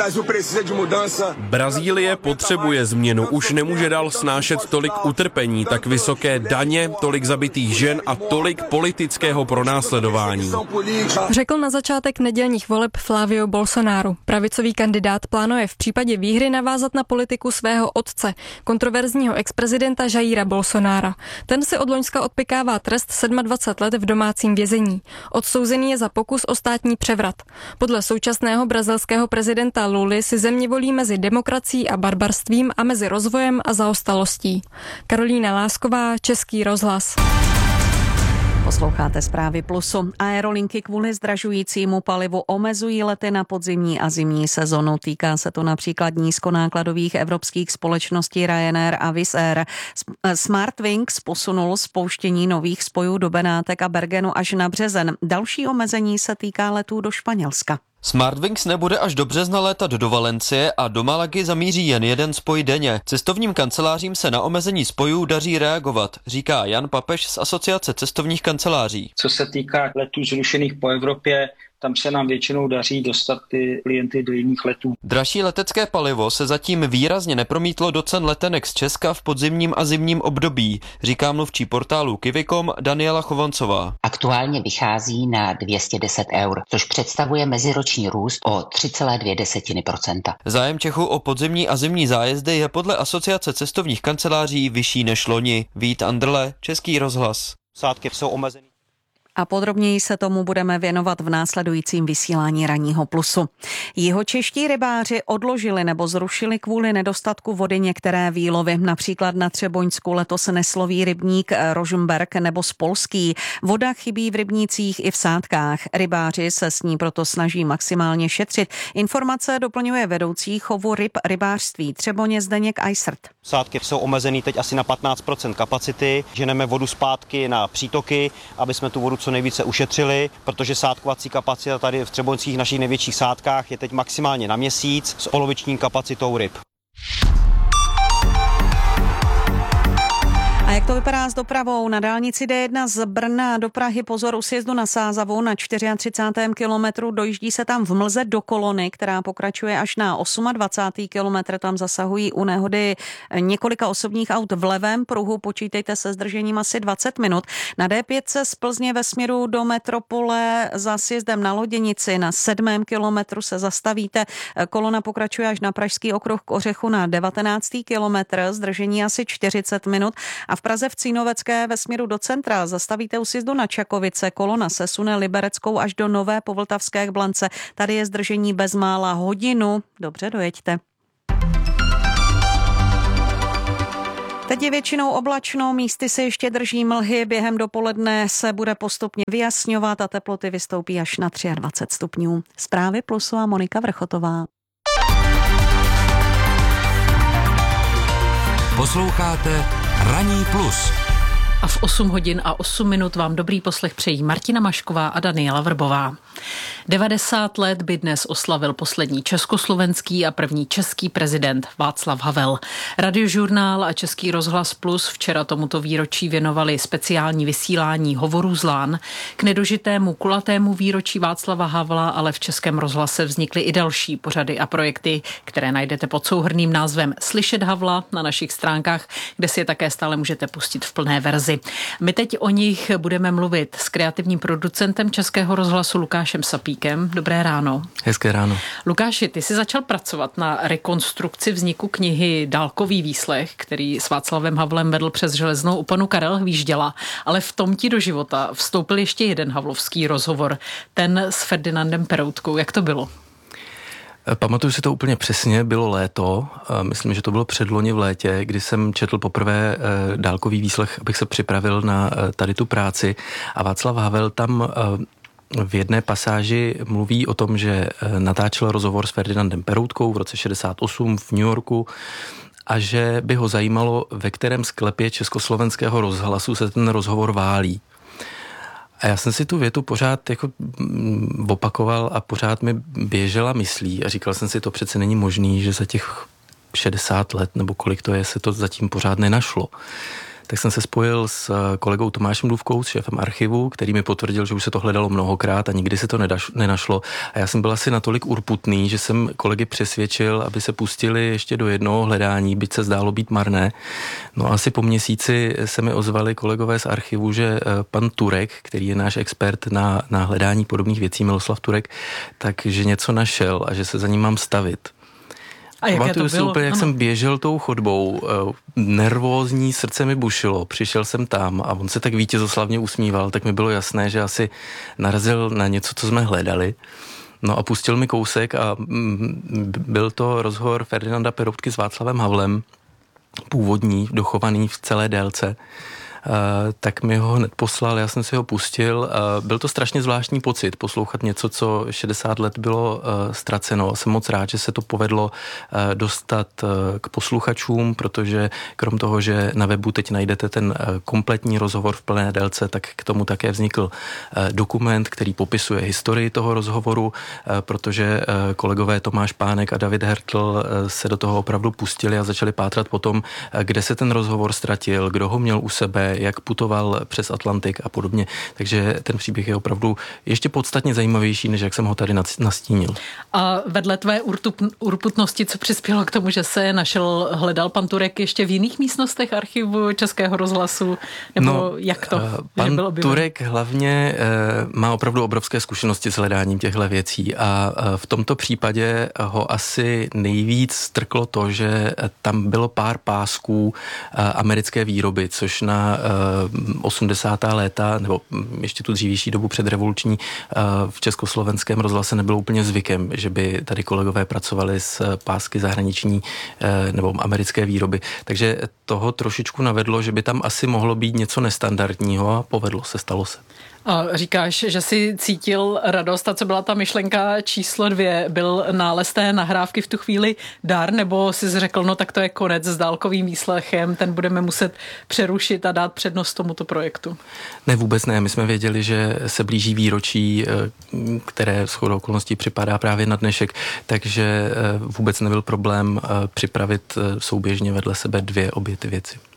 Brazílie potřebuje změnu, už nemůže dál snášet tolik utrpení, tak vysoké daně, tolik zabitých žen a tolik politického pronásledování. Řekl na začátek nedělních voleb Flávio Bolsonaro. Pravicový kandidát plánuje v případě výhry navázat na politiku svého otce, kontroverzního exprezidenta Jaira Bolsonára. Ten si od loňska odpykává trest dvacet sedm let v domácím vězení. Odsouzený je za pokus o státní převrat. Podle současného brazilského prezidenta Luly si země volí mezi demokracií a barbarstvím a mezi rozvojem a zaostalostí. Karolína Lásková, Český rozhlas. Posloucháte zprávy Plusu. Aerolinky kvůli zdražujícímu palivu omezují lety na podzimní a zimní sezonu. Týká se to například nízkonákladových evropských společností Ryanair a Wizz Air. Smartwings posunul spouštění nových spojů do Benátek a Bergenu až na březen. Další omezení se týká letů do Španělska. Smartwings nebude až do března létat do Valencie a do Malagy zamíří jen jeden spoj denně. Cestovním kancelářím se na omezení spojů daří reagovat, říká Jan Papež z Asociace cestovních kanceláří. Co se týká letů zrušených po Evropě, tam se nám většinou daří dostat ty klienty do jiných letů. Dražší letecké palivo se zatím výrazně nepromítlo do cen letenek z Česka v podzimním a zimním období, říká mluvčí portálu Kivikom Daniela Chovancová. Aktuálně vychází na dvě stě deset eur, což představuje meziroční růst o tři celé dvě procenta. Zájem Čechů o podzimní a zimní zájezdy je podle Asociace cestovních kanceláří vyšší než loni. Vít Andrle, Český rozhlas. Sádky jsou omezený. A podrobněji se tomu budeme věnovat v následujícím vysílání Ranního Plusu. Jihočeští rybáři odložili nebo zrušili kvůli nedostatku vody některé výlovy. Například na Třeboňsku letos nesloví rybník Rožmberk nebo Spolský. Voda chybí v rybnících i v sádkách. Rybáři se s ní proto snaží maximálně šetřit. Informace doplňuje vedoucí chovu ryb rybářství Třeboně Zdeněk Eisert. Sádky jsou omezený teď asi na patnáct procent kapacity. Ženeme vodu zpátky na přítoky, aby jsme tu vodu co nejvíce ušetřili, protože sádkovací kapacita tady v třeboňských našich největších sádkách je teď maximálně na měsíc s poloviční kapacitou ryb. A jak Jak to vypadá s dopravou? Na dálnici D jedna z Brna do Prahy, pozor, u sjezdu na Sázavou na třicátém čtvrtém kilometru, dojíždí se tam v mlze do kolony, která pokračuje až na dvacátém osmém kilometru. Tam zasahují u nehody několika osobních aut v levém pruhu, počítejte se zdržením asi dvacet minut. Na D pět se z Plzně ve směru do metropole za sjezdem na Loděnici na sedmém kilometru se zastavíte. Kolona pokračuje až na Pražský okruh k Ořechu na devatenáctém kilometru, zdržení asi čtyřicet minut. A v Praze v Cínovecké ve směru do centra zastavíte u sjezdu na Čakovice. Kolona se sune Libereckou až do Nové Povltavské Blance. Tady je zdržení bezmála hodinu. Dobře, dojeďte. Teď je většinou oblačno, místy se ještě drží mlhy, během dopoledne se bude postupně vyjasňovat a teploty vystoupí až na dvacet tři stupňů. Zprávy Plusu a Monika Vrchotová. Posloucháte Ranní plus. A v osm hodin a osm minut vám dobrý poslech přejí Martina Mašková a Daniela Vrbová. devadesát let by dnes oslavil poslední československý a první český prezident Václav Havel. Radiožurnál a Český rozhlas Plus včera tomuto výročí věnovali speciální vysílání Hovorů z Lán. K nedožitému kulatému výročí Václava Havla ale v Českém rozhlase vznikly i další pořady a projekty, které najdete pod souhrnným názvem Slyšet Havla na našich stránkách, kde si je také stále můžete pustit v plné verzi. My teď o nich budeme mluvit s kreativním producentem Českého rozhlasu Lukášem Sapíkem. Dobré ráno. Hezké ráno. Lukáši, ty jsi začal pracovat na rekonstrukci vzniku knihy Dálkový výslech, který s Václavem Havlem vedl přes železnou oponu Karel Hvížděla, ale v tom ti do života vstoupil ještě jeden havlovský rozhovor, ten s Ferdinandem Peroutkou. Jak to bylo? Pamatuju si to úplně přesně, bylo léto, myslím, že to bylo předloni v létě, kdy jsem četl poprvé dálkový výslech, abych se připravil na tady tu práci a Václav Havel tam v jedné pasáži mluví o tom, že natáčel rozhovor s Ferdinandem Peroutkou v roce šedesát osm v New Yorku a že by ho zajímalo, ve kterém sklepě Československého rozhlasu se ten rozhovor válí. A já jsem si tu větu pořád jako opakoval a pořád mi běžela myslí a říkal jsem si, to přece není možný, že za těch šedesát let nebo kolik to je, se to zatím pořád nenašlo. Tak jsem se spojil s kolegou Tomášem Důvkou, s šéfem archivu, který mi potvrdil, že už se to hledalo mnohokrát a nikdy se to nenašlo. A já jsem byl asi natolik urputný, že jsem kolegy přesvědčil, aby se pustili ještě do jednoho hledání, byť se zdálo být marné. No asi po měsíci se mi ozvali kolegové z archivu, že pan Turek, který je náš expert na, na hledání podobných věcí, Miloslav Turek, takže něco našel a že se za ním mám stavit. A jaké to bylo? Si úplně, jak ano. jsem běžel tou chodbou, nervózní, srdce mi bušilo, přišel jsem tam a on se tak vítězoslavně usmíval, tak mi bylo jasné, že asi narazil na něco, co jsme hledali. No a pustil mi kousek a byl to rozhovor Ferdinanda Peroutky s Václavem Havlem, původní, dochovaný v celé délce. Uh, tak mi ho hned poslal, já jsem si ho pustil. Uh, byl to strašně zvláštní pocit, poslouchat něco, co šedesát let bylo uh, ztraceno. Jsem moc rád, že se to povedlo uh, dostat uh, k posluchačům, protože krom toho, že na webu teď najdete ten uh, kompletní rozhovor v plné délce, tak k tomu také vznikl uh, dokument, který popisuje historii toho rozhovoru, uh, protože uh, kolegové Tomáš Pánek a David Hertl uh, se do toho opravdu pustili a začali pátrat po tom, uh, kde se ten rozhovor ztratil, kdo ho měl u sebe, jak putoval přes Atlantik a podobně. Takže ten příběh je opravdu ještě podstatně zajímavější, než jak jsem ho tady nastínil. A vedle tvé urputnosti, co přispělo k tomu, že se našel, hledal pan Turek ještě v jiných místnostech archivu Českého rozhlasu? Nebo no, jak to? Pan bylo Turek hlavně má opravdu obrovské zkušenosti s hledáním těchto věcí a v tomto případě ho asi nejvíc strklo to, že tam bylo pár pásků americké výroby, což na osmdesátá léta, nebo ještě tu dřívější dobu předrevoluční v československém rozhlase nebylo úplně zvykem, že by tady kolegové pracovali s pásky zahraniční nebo americké výroby. Takže toho trošičku navedlo, že by tam asi mohlo být něco nestandardního a povedlo se, stalo se. A říkáš, že jsi cítil radost, a co byla ta myšlenka číslo dvě? Byl nález té nahrávky v tu chvíli dar, nebo jsi řekl, no tak to je konec s dálkovým výslechem, ten budeme muset přerušit a dát přednost tomuto projektu? Ne, vůbec ne. My jsme věděli, že se blíží výročí, které shodou okolností připadá právě na dnešek, takže vůbec nebyl problém připravit souběžně vedle sebe dvě obě ty věci.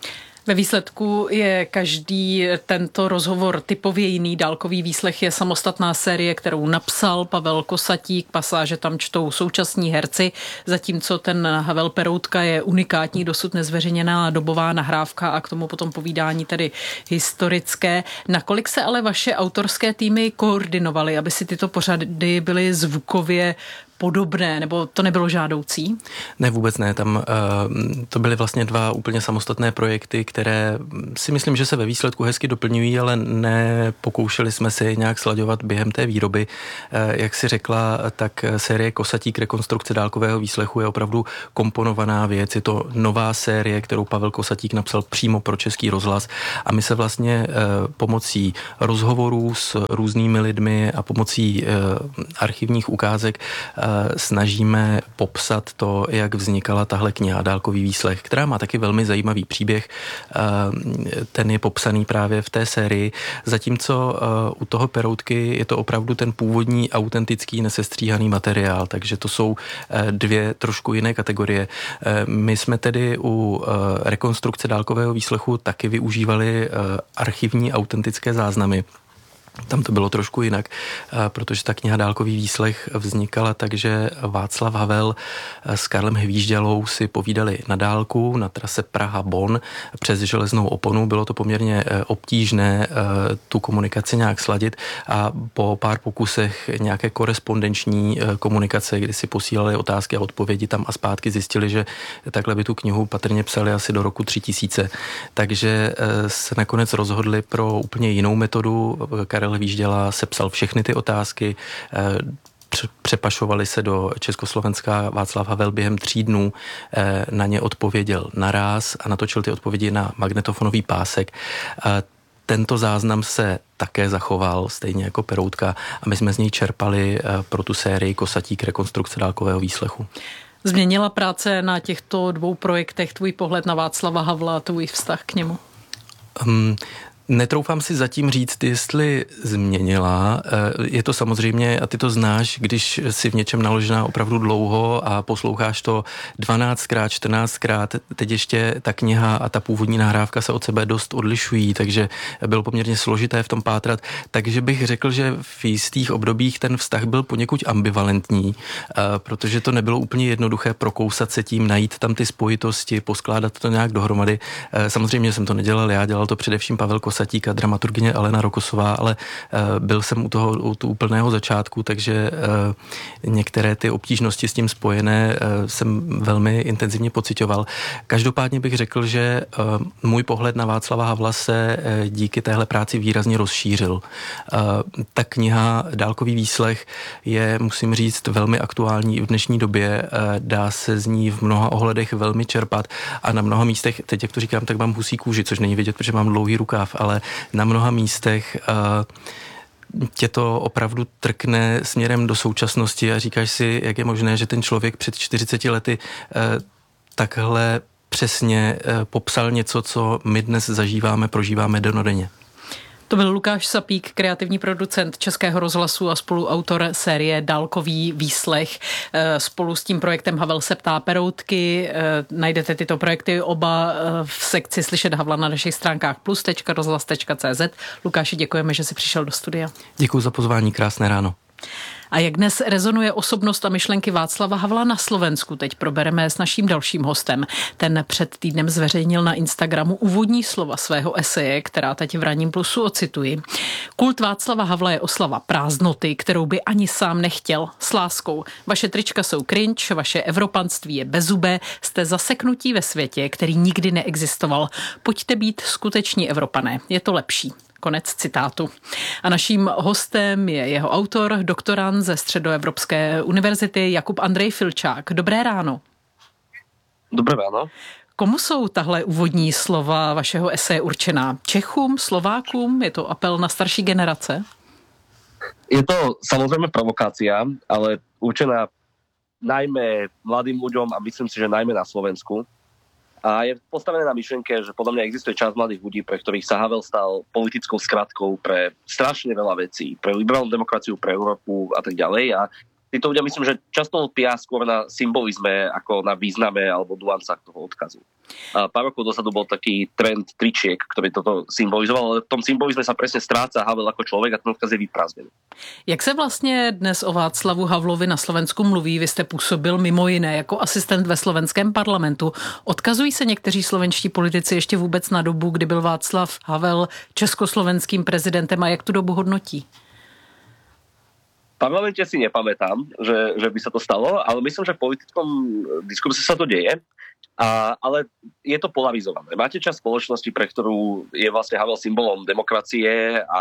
Ve výsledku je každý tento rozhovor typově jiný. Dálkový výslech je samostatná série, kterou napsal Pavel Kosatík. Pasáže tam čtou současní herci, zatímco ten Havel Peroutka je unikátní, dosud nezveřejněná dobová nahrávka a k tomu potom povídání tedy historické. Nakolik se ale vaše autorské týmy koordinovaly, aby si tyto pořady byly zvukově podobné, nebo to nebylo žádoucí? Ne, vůbec ne. Tam uh, to byly vlastně dva úplně samostatné projekty, které si myslím, že se ve výsledku hezky doplňují, ale nepokoušeli jsme se je nějak slaďovat během té výroby. Uh, jak si řekla, tak série Kosatík rekonstrukce dálkového výslechu je opravdu komponovaná věc. Je to nová série, kterou Pavel Kosatík napsal přímo pro Český rozhlas a my se vlastně uh, pomocí rozhovorů s různými lidmi a pomocí uh, archivních ukázek uh, snažíme popsat to, jak vznikala tahle kniha Dálkový výslech, která má taky velmi zajímavý příběh. Ten je popsaný právě v té sérii, zatímco u toho Peroutky je to opravdu ten původní, autentický, nesestříhaný materiál, takže to jsou dvě trošku jiné kategorie. My jsme tedy u rekonstrukce dálkového výslechu taky využívali archivní autentické záznamy. Tam to bylo trošku jinak, protože ta kniha Dálkový výslech vznikala tak, že Václav Havel s Karlem Hvížďalou si povídali na dálku na trase Praha-Bonn přes železnou oponu. Bylo to poměrně obtížné tu komunikaci nějak sladit a po pár pokusech nějaké korespondenční komunikace, kdy si posílali otázky a odpovědi tam a zpátky, zjistili, že takhle by tu knihu patrně psali asi do roku tři tisíce. Takže se nakonec rozhodli pro úplně jinou metodu. Karel Hvížděla sepsal všechny ty otázky, přepašovali se do Československa, Václav Havel během tří dnů na ně odpověděl naráz a natočil ty odpovědi na magnetofonový pásek. Tento záznam se také zachoval, stejně jako Peroutka, a my jsme z něj čerpali pro tu sérii Kosatík rekonstrukce dálkového výslechu. Změnila práce na těchto dvou projektech tvůj pohled na Václava Havla a tvůj vztah k němu? Um, Netroufám si zatím říct, jestli změnila. Je to samozřejmě, a ty to znáš, když si v něčem naložená opravdu dlouho a posloucháš to dvanáctkrát, čtrnáctkrát, teď ještě ta kniha a ta původní nahrávka se od sebe dost odlišují, takže bylo poměrně složité v tom pátrat. Takže bych řekl, že v jistých obdobích ten vztah byl poněkud ambivalentní, protože to nebylo úplně jednoduché prokousat se tím, najít tam ty spojitosti, poskládat to nějak dohromady. Samozřejmě jsem to nedělal já, dělal to především Pavel Kosatík a dramaturgyně Alena Rokosová, ale uh, byl jsem u toho u tu úplného začátku, takže uh, některé ty obtížnosti s tím spojené uh, jsem velmi intenzivně pociťoval. Každopádně bych řekl, že uh, můj pohled na Václava Havla se uh, díky téhle práci výrazně rozšířil. Uh, ta kniha Dálkový výslech je, musím říct, velmi aktuální v dnešní době. Uh, dá se z ní v mnoha ohledech velmi čerpat a na mnoha místech, teď jak to říkám, tak mám husí kůži, což není vidět, protože mám dlouhý rukáv, ale na mnoha místech uh, tě to opravdu trkne směrem do současnosti a říkáš si, jak je možné, že ten člověk před čtyřiceti lety uh, takhle přesně uh, popsal něco, co my dnes zažíváme, prožíváme dennodenně. To byl Lukáš Sapík, kreativní producent Českého rozhlasu a spoluautor série Dálkový výslech. Spolu s tím projektem Havel se ptá Peroutky. Najdete tyto projekty oba v sekci Slyšet Havla na našich stránkách plus tečka rozhlas tečka cé zet. Lukáši, děkujeme, že jsi přišel do studia. Děkuji za pozvání, krásné ráno. A jak dnes rezonuje osobnost a myšlenky Václava Havla na Slovensku, teď probereme s naším dalším hostem. Ten před týdnem zveřejnil na Instagramu úvodní slova svého eseje, která teď v Ranním plusu ocituji. Kult Václava Havla je oslava prázdnoty, kterou by ani sám nechtěl, s láskou. Vaše trička jsou cringe, vaše evropanství je bezzubé, jste zaseknutí ve světě, který nikdy neexistoval. Pojďte být skuteční Evropané, je to lepší. Konec citátu. A naším hostem je jeho autor, doktorand ze Středoevropské univerzity Jakub Andrej Filčák. Dobré ráno. Dobré ráno. Komu jsou tahle úvodní slova vašeho eseje určená? Čechům, Slovákům? Je to apel na starší generace? Je to samozřejmě provokácia, ale určená najmä mladým ľuďom a myslím si, že najmä na Slovensku. A je postavené na myšlenke, že podľa mňa existuje časť mladých ľudí, pre ktorých sa Havel stal politickou skratkou pre strašne veľa vecí, pre liberálnu demokraciu, pre Európu a tak ďalej. A títo ľudia myslím, že často lpia skôr na symbolizme ako na význame alebo nuancách toho odkazu. A pár rokov dozadu bol taký trend tričiek, ktorý toto symbolizoval, ale v tom symbolizme sa presne stráca Havel ako človek a ten odkaz je vyprázdnený. Jak se vlastně dnes o Václavu Havlovi na Slovensku mluví? Vy jste působil mimo jiné jako asistent ve slovenském parlamentu. Odkazují se někteří slovenští politici ještě vůbec na dobu, kdy byl Václav Havel československým prezidentem a jak tu dobu hodnotí? V parlamente si nepamätám, že, že by sa to stalo, ale myslím, že v politickom diskurse sa to deje. A, ale je to polarizované. Máte časť spoločnosti, pre ktorú je vlastne Havel symbolom demokracie a, a,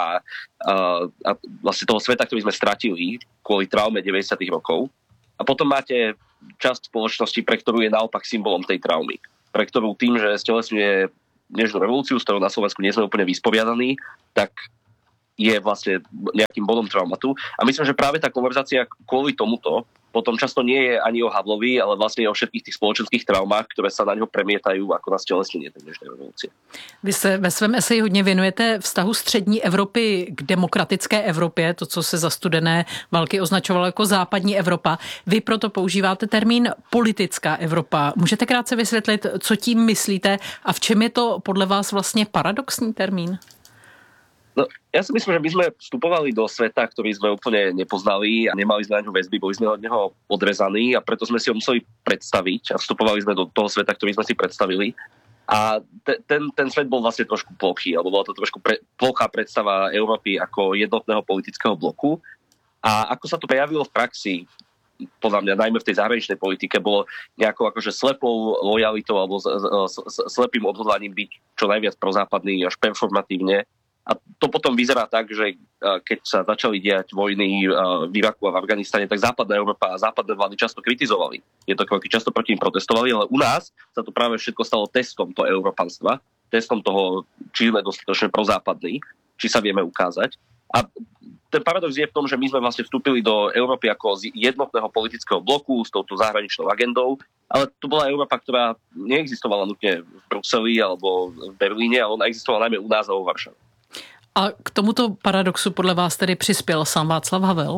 a vlastne toho sveta, ktorý sme stratili kvôli traume deväťdesiatych rokov. A potom máte časť spoločnosti, pre ktorú je naopak symbolom tej traumy. Pre ktorú tým, že stelesňuje dnešnú revolúciu, s ktorou na Slovensku nie sme úplne vysporiadaní, tak je vlastne nejakým bodom traumatu. A myslím, že práve tá konverzácia kvôli tomuto potom často nie je ani o Havlovi, ale vlastne o všetkých tých spoločenských traumách, ktoré sa na ňo premietajú ako na stelesnenie tej dnešnej revolúcie. Vy se ve svém eseji hodně věnujete vztahu střední Evropy k demokratické Evropě, to, co se za studené války označovalo jako západní Evropa. Vy proto používáte termín politická Evropa. Můžete krátce vysvětlit, co tím myslíte a v čem je to podle vás vlastně paradoxní termín? No, ja si myslím, že my sme vstupovali do sveta, ktorý sme úplne nepoznali a nemali sme na ňo väzby, boli sme od neho odrezaní a preto sme si ho museli predstaviť a vstupovali sme do toho sveta, ktorý sme si predstavili. A te, ten, ten svet bol vlastne trošku plochý, alebo bola to trošku pre, plochá predstava Európy ako jednotného politického bloku. A ako sa to prejavilo v praxi, podľa mňa najmä v tej zahraničnej politike, bolo nejakou akože slepou lojalitou alebo s, s, s, slepým odhodlaním byť čo najviac prozápadný až performatívne. A to potom vyzerá tak, že keď sa začali diať vojny v Iraku a v Afganistane, tak západná Európa a západné vlády často kritizovali. Je to kroky, často proti nim protestovali, ale u nás sa to práve všetko stalo testom toho európanstva, testom toho, či sme dostatočne prozápadní, či sa vieme ukázať. A ten paradox je v tom, že my sme vlastne vstúpili do Európy ako z jednotného politického bloku s touto zahraničnou agendou, ale to bola Európa, ktorá neexistovala nutne v Bruseli alebo v Berlíne, ale ona existovala najmä u nás a vo Varšave. A k tomuto paradoxu podle vás tedy přispěl sám Václav Havel?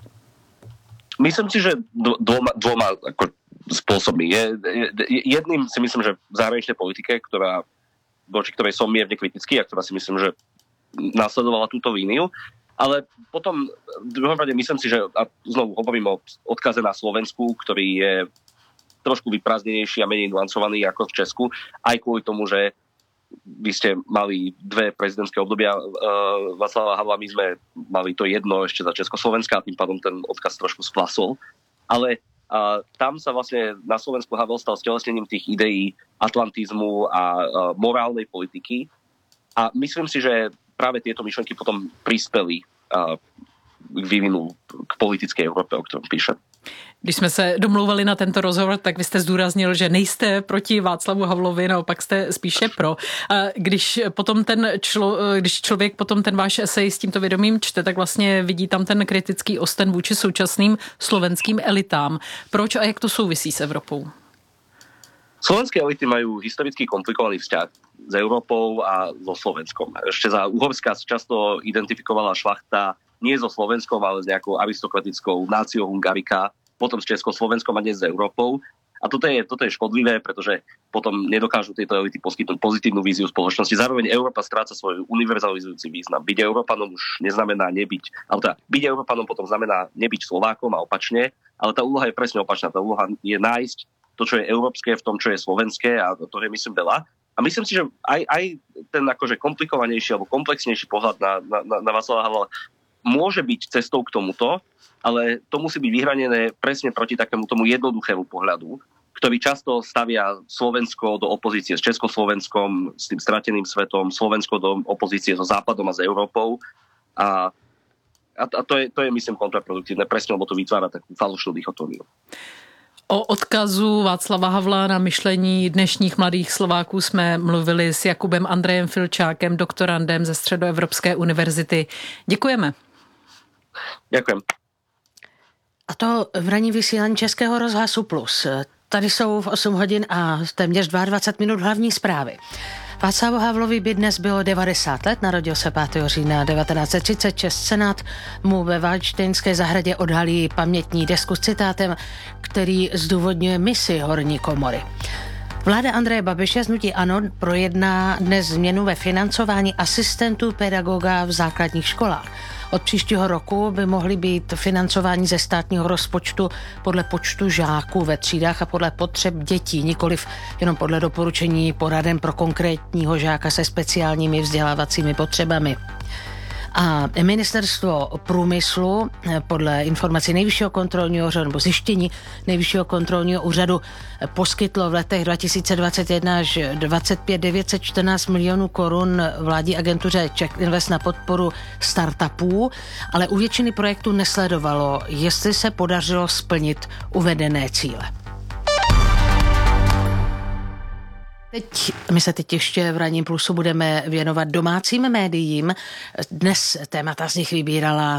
Myslím si, že dvoma, dvoma ako spôsobmi. Je, je, jedným si myslím, že v zahraničnej politike, ktorá, voči ktorej som mierne kritický a ktorá si myslím, že nasledovala túto líniu, ale potom v druhom rade myslím si, že a znovu hovorím o odkaze na Slovensku, ktorý je trošku vyprázdnenejší a menej nuancovaný ako v Česku, aj kvôli tomu, že vy ste mali dve prezidentské obdobia uh, Václava Havla, my sme mali to jedno ešte za Československa a tým pádom ten odkaz trošku splasol. Ale uh, tam sa vlastne na Slovensku Havel stal stelesnením tých ideí atlantizmu a uh, morálnej politiky. A myslím si, že práve tieto myšlenky potom prispeli uh, k vývinu k politické Európe, o ktorom píše. Když jsme se domlouvali na tento rozhovor, tak vy jste zdůraznil, že nejste proti Václavu Havlovi, naopak jste spíše pro. Když, potom ten člo, když člověk potom ten váš esej s tímto vědomím čte, tak vlastně vidí tam ten kritický osten vůči současným slovenským elitám. Proč a jak to souvisí s Evropou? Slovenské elity majú historicky komplikovaný vzťah s Európou a so Slovenskom. Ešte za Uhorska sa často identifikovala šlachta nie so Slovenskom, ale s nejakou aristokratickou náciou Hungarika, potom s Československom a dnes s Európou. A toto je, toto je škodlivé, pretože potom nedokážu tieto elity poskytnúť pozitívnu víziu spoločnosti. Zároveň Európa stráca svoj univerzalizujúci význam. Byť Európanom už neznamená nebyť, ale teda byť Európanom potom znamená nebyť Slovákom a opačne, ale tá úloha je presne opačná. Tá úloha je nájsť to, čo je európske v tom, čo je slovenské a to je, myslím, veľa. A myslím si, že aj, aj ten akože komplikovanejší alebo komplexnejší pohľad na, na, na Václava Havla môže byť cestou k tomuto, ale to musí byť vyhranené presne proti takému tomu jednoduchému pohľadu, ktorý často stavia Slovensko do opozície s Československom, s tým strateným svetom, Slovensko do opozície so Západom a s Európou. A, a, a to, je, to je, myslím, kontraproduktívne, presne, lebo to vytvára takú falošnú dichotómiu. O odkazu Václava Havla na myšlení dnešních mladých Slováků jsme mluvili s Jakubem Andrejem Filčákem, doktorandem ze Středoevropské univerzity. Děkujeme. Ďakujem. A to v ranní vysílání Českého rozhlasu Plus. Tady jsou v osm hodin a téměř dvacet dva minut hlavní zprávy. Václavu Havlovi by dnes bylo devadesát let, narodil se pátého října devatenáct set třicet šest. Senát mu ve Valdštejnské zahradě odhalí pamětní desku s citátem, který zdůvodňuje misi horní komory. Vláda Andreje Babiše z hnutí ANO projedná dnes změnu ve financování asistentů pedagoga v základních školách. Od příštího roku by mohly být financování ze státního rozpočtu podle počtu žáků ve třídách a podle potřeb dětí, nikoliv jenom podle doporučení poraden pro konkrétního žáka se speciálními vzdělávacími potřebami. A ministerstvo průmyslu podle informací Nejvyššího kontrolního úřadu nebo zjištění Nejvyššího kontrolního úřadu poskytlo v letech dva tisíce dvacet jedna až dvacet pět devět set čtrnáct milionů korun vládní agentuře Czech Invest na podporu startupů, ale u většiny projektů nesledovalo, jestli se podařilo splnit uvedené cíle. Teď, my se teď ještě v Ranním plusu budeme věnovat domácím médiím. Dnes témata z nich vybírala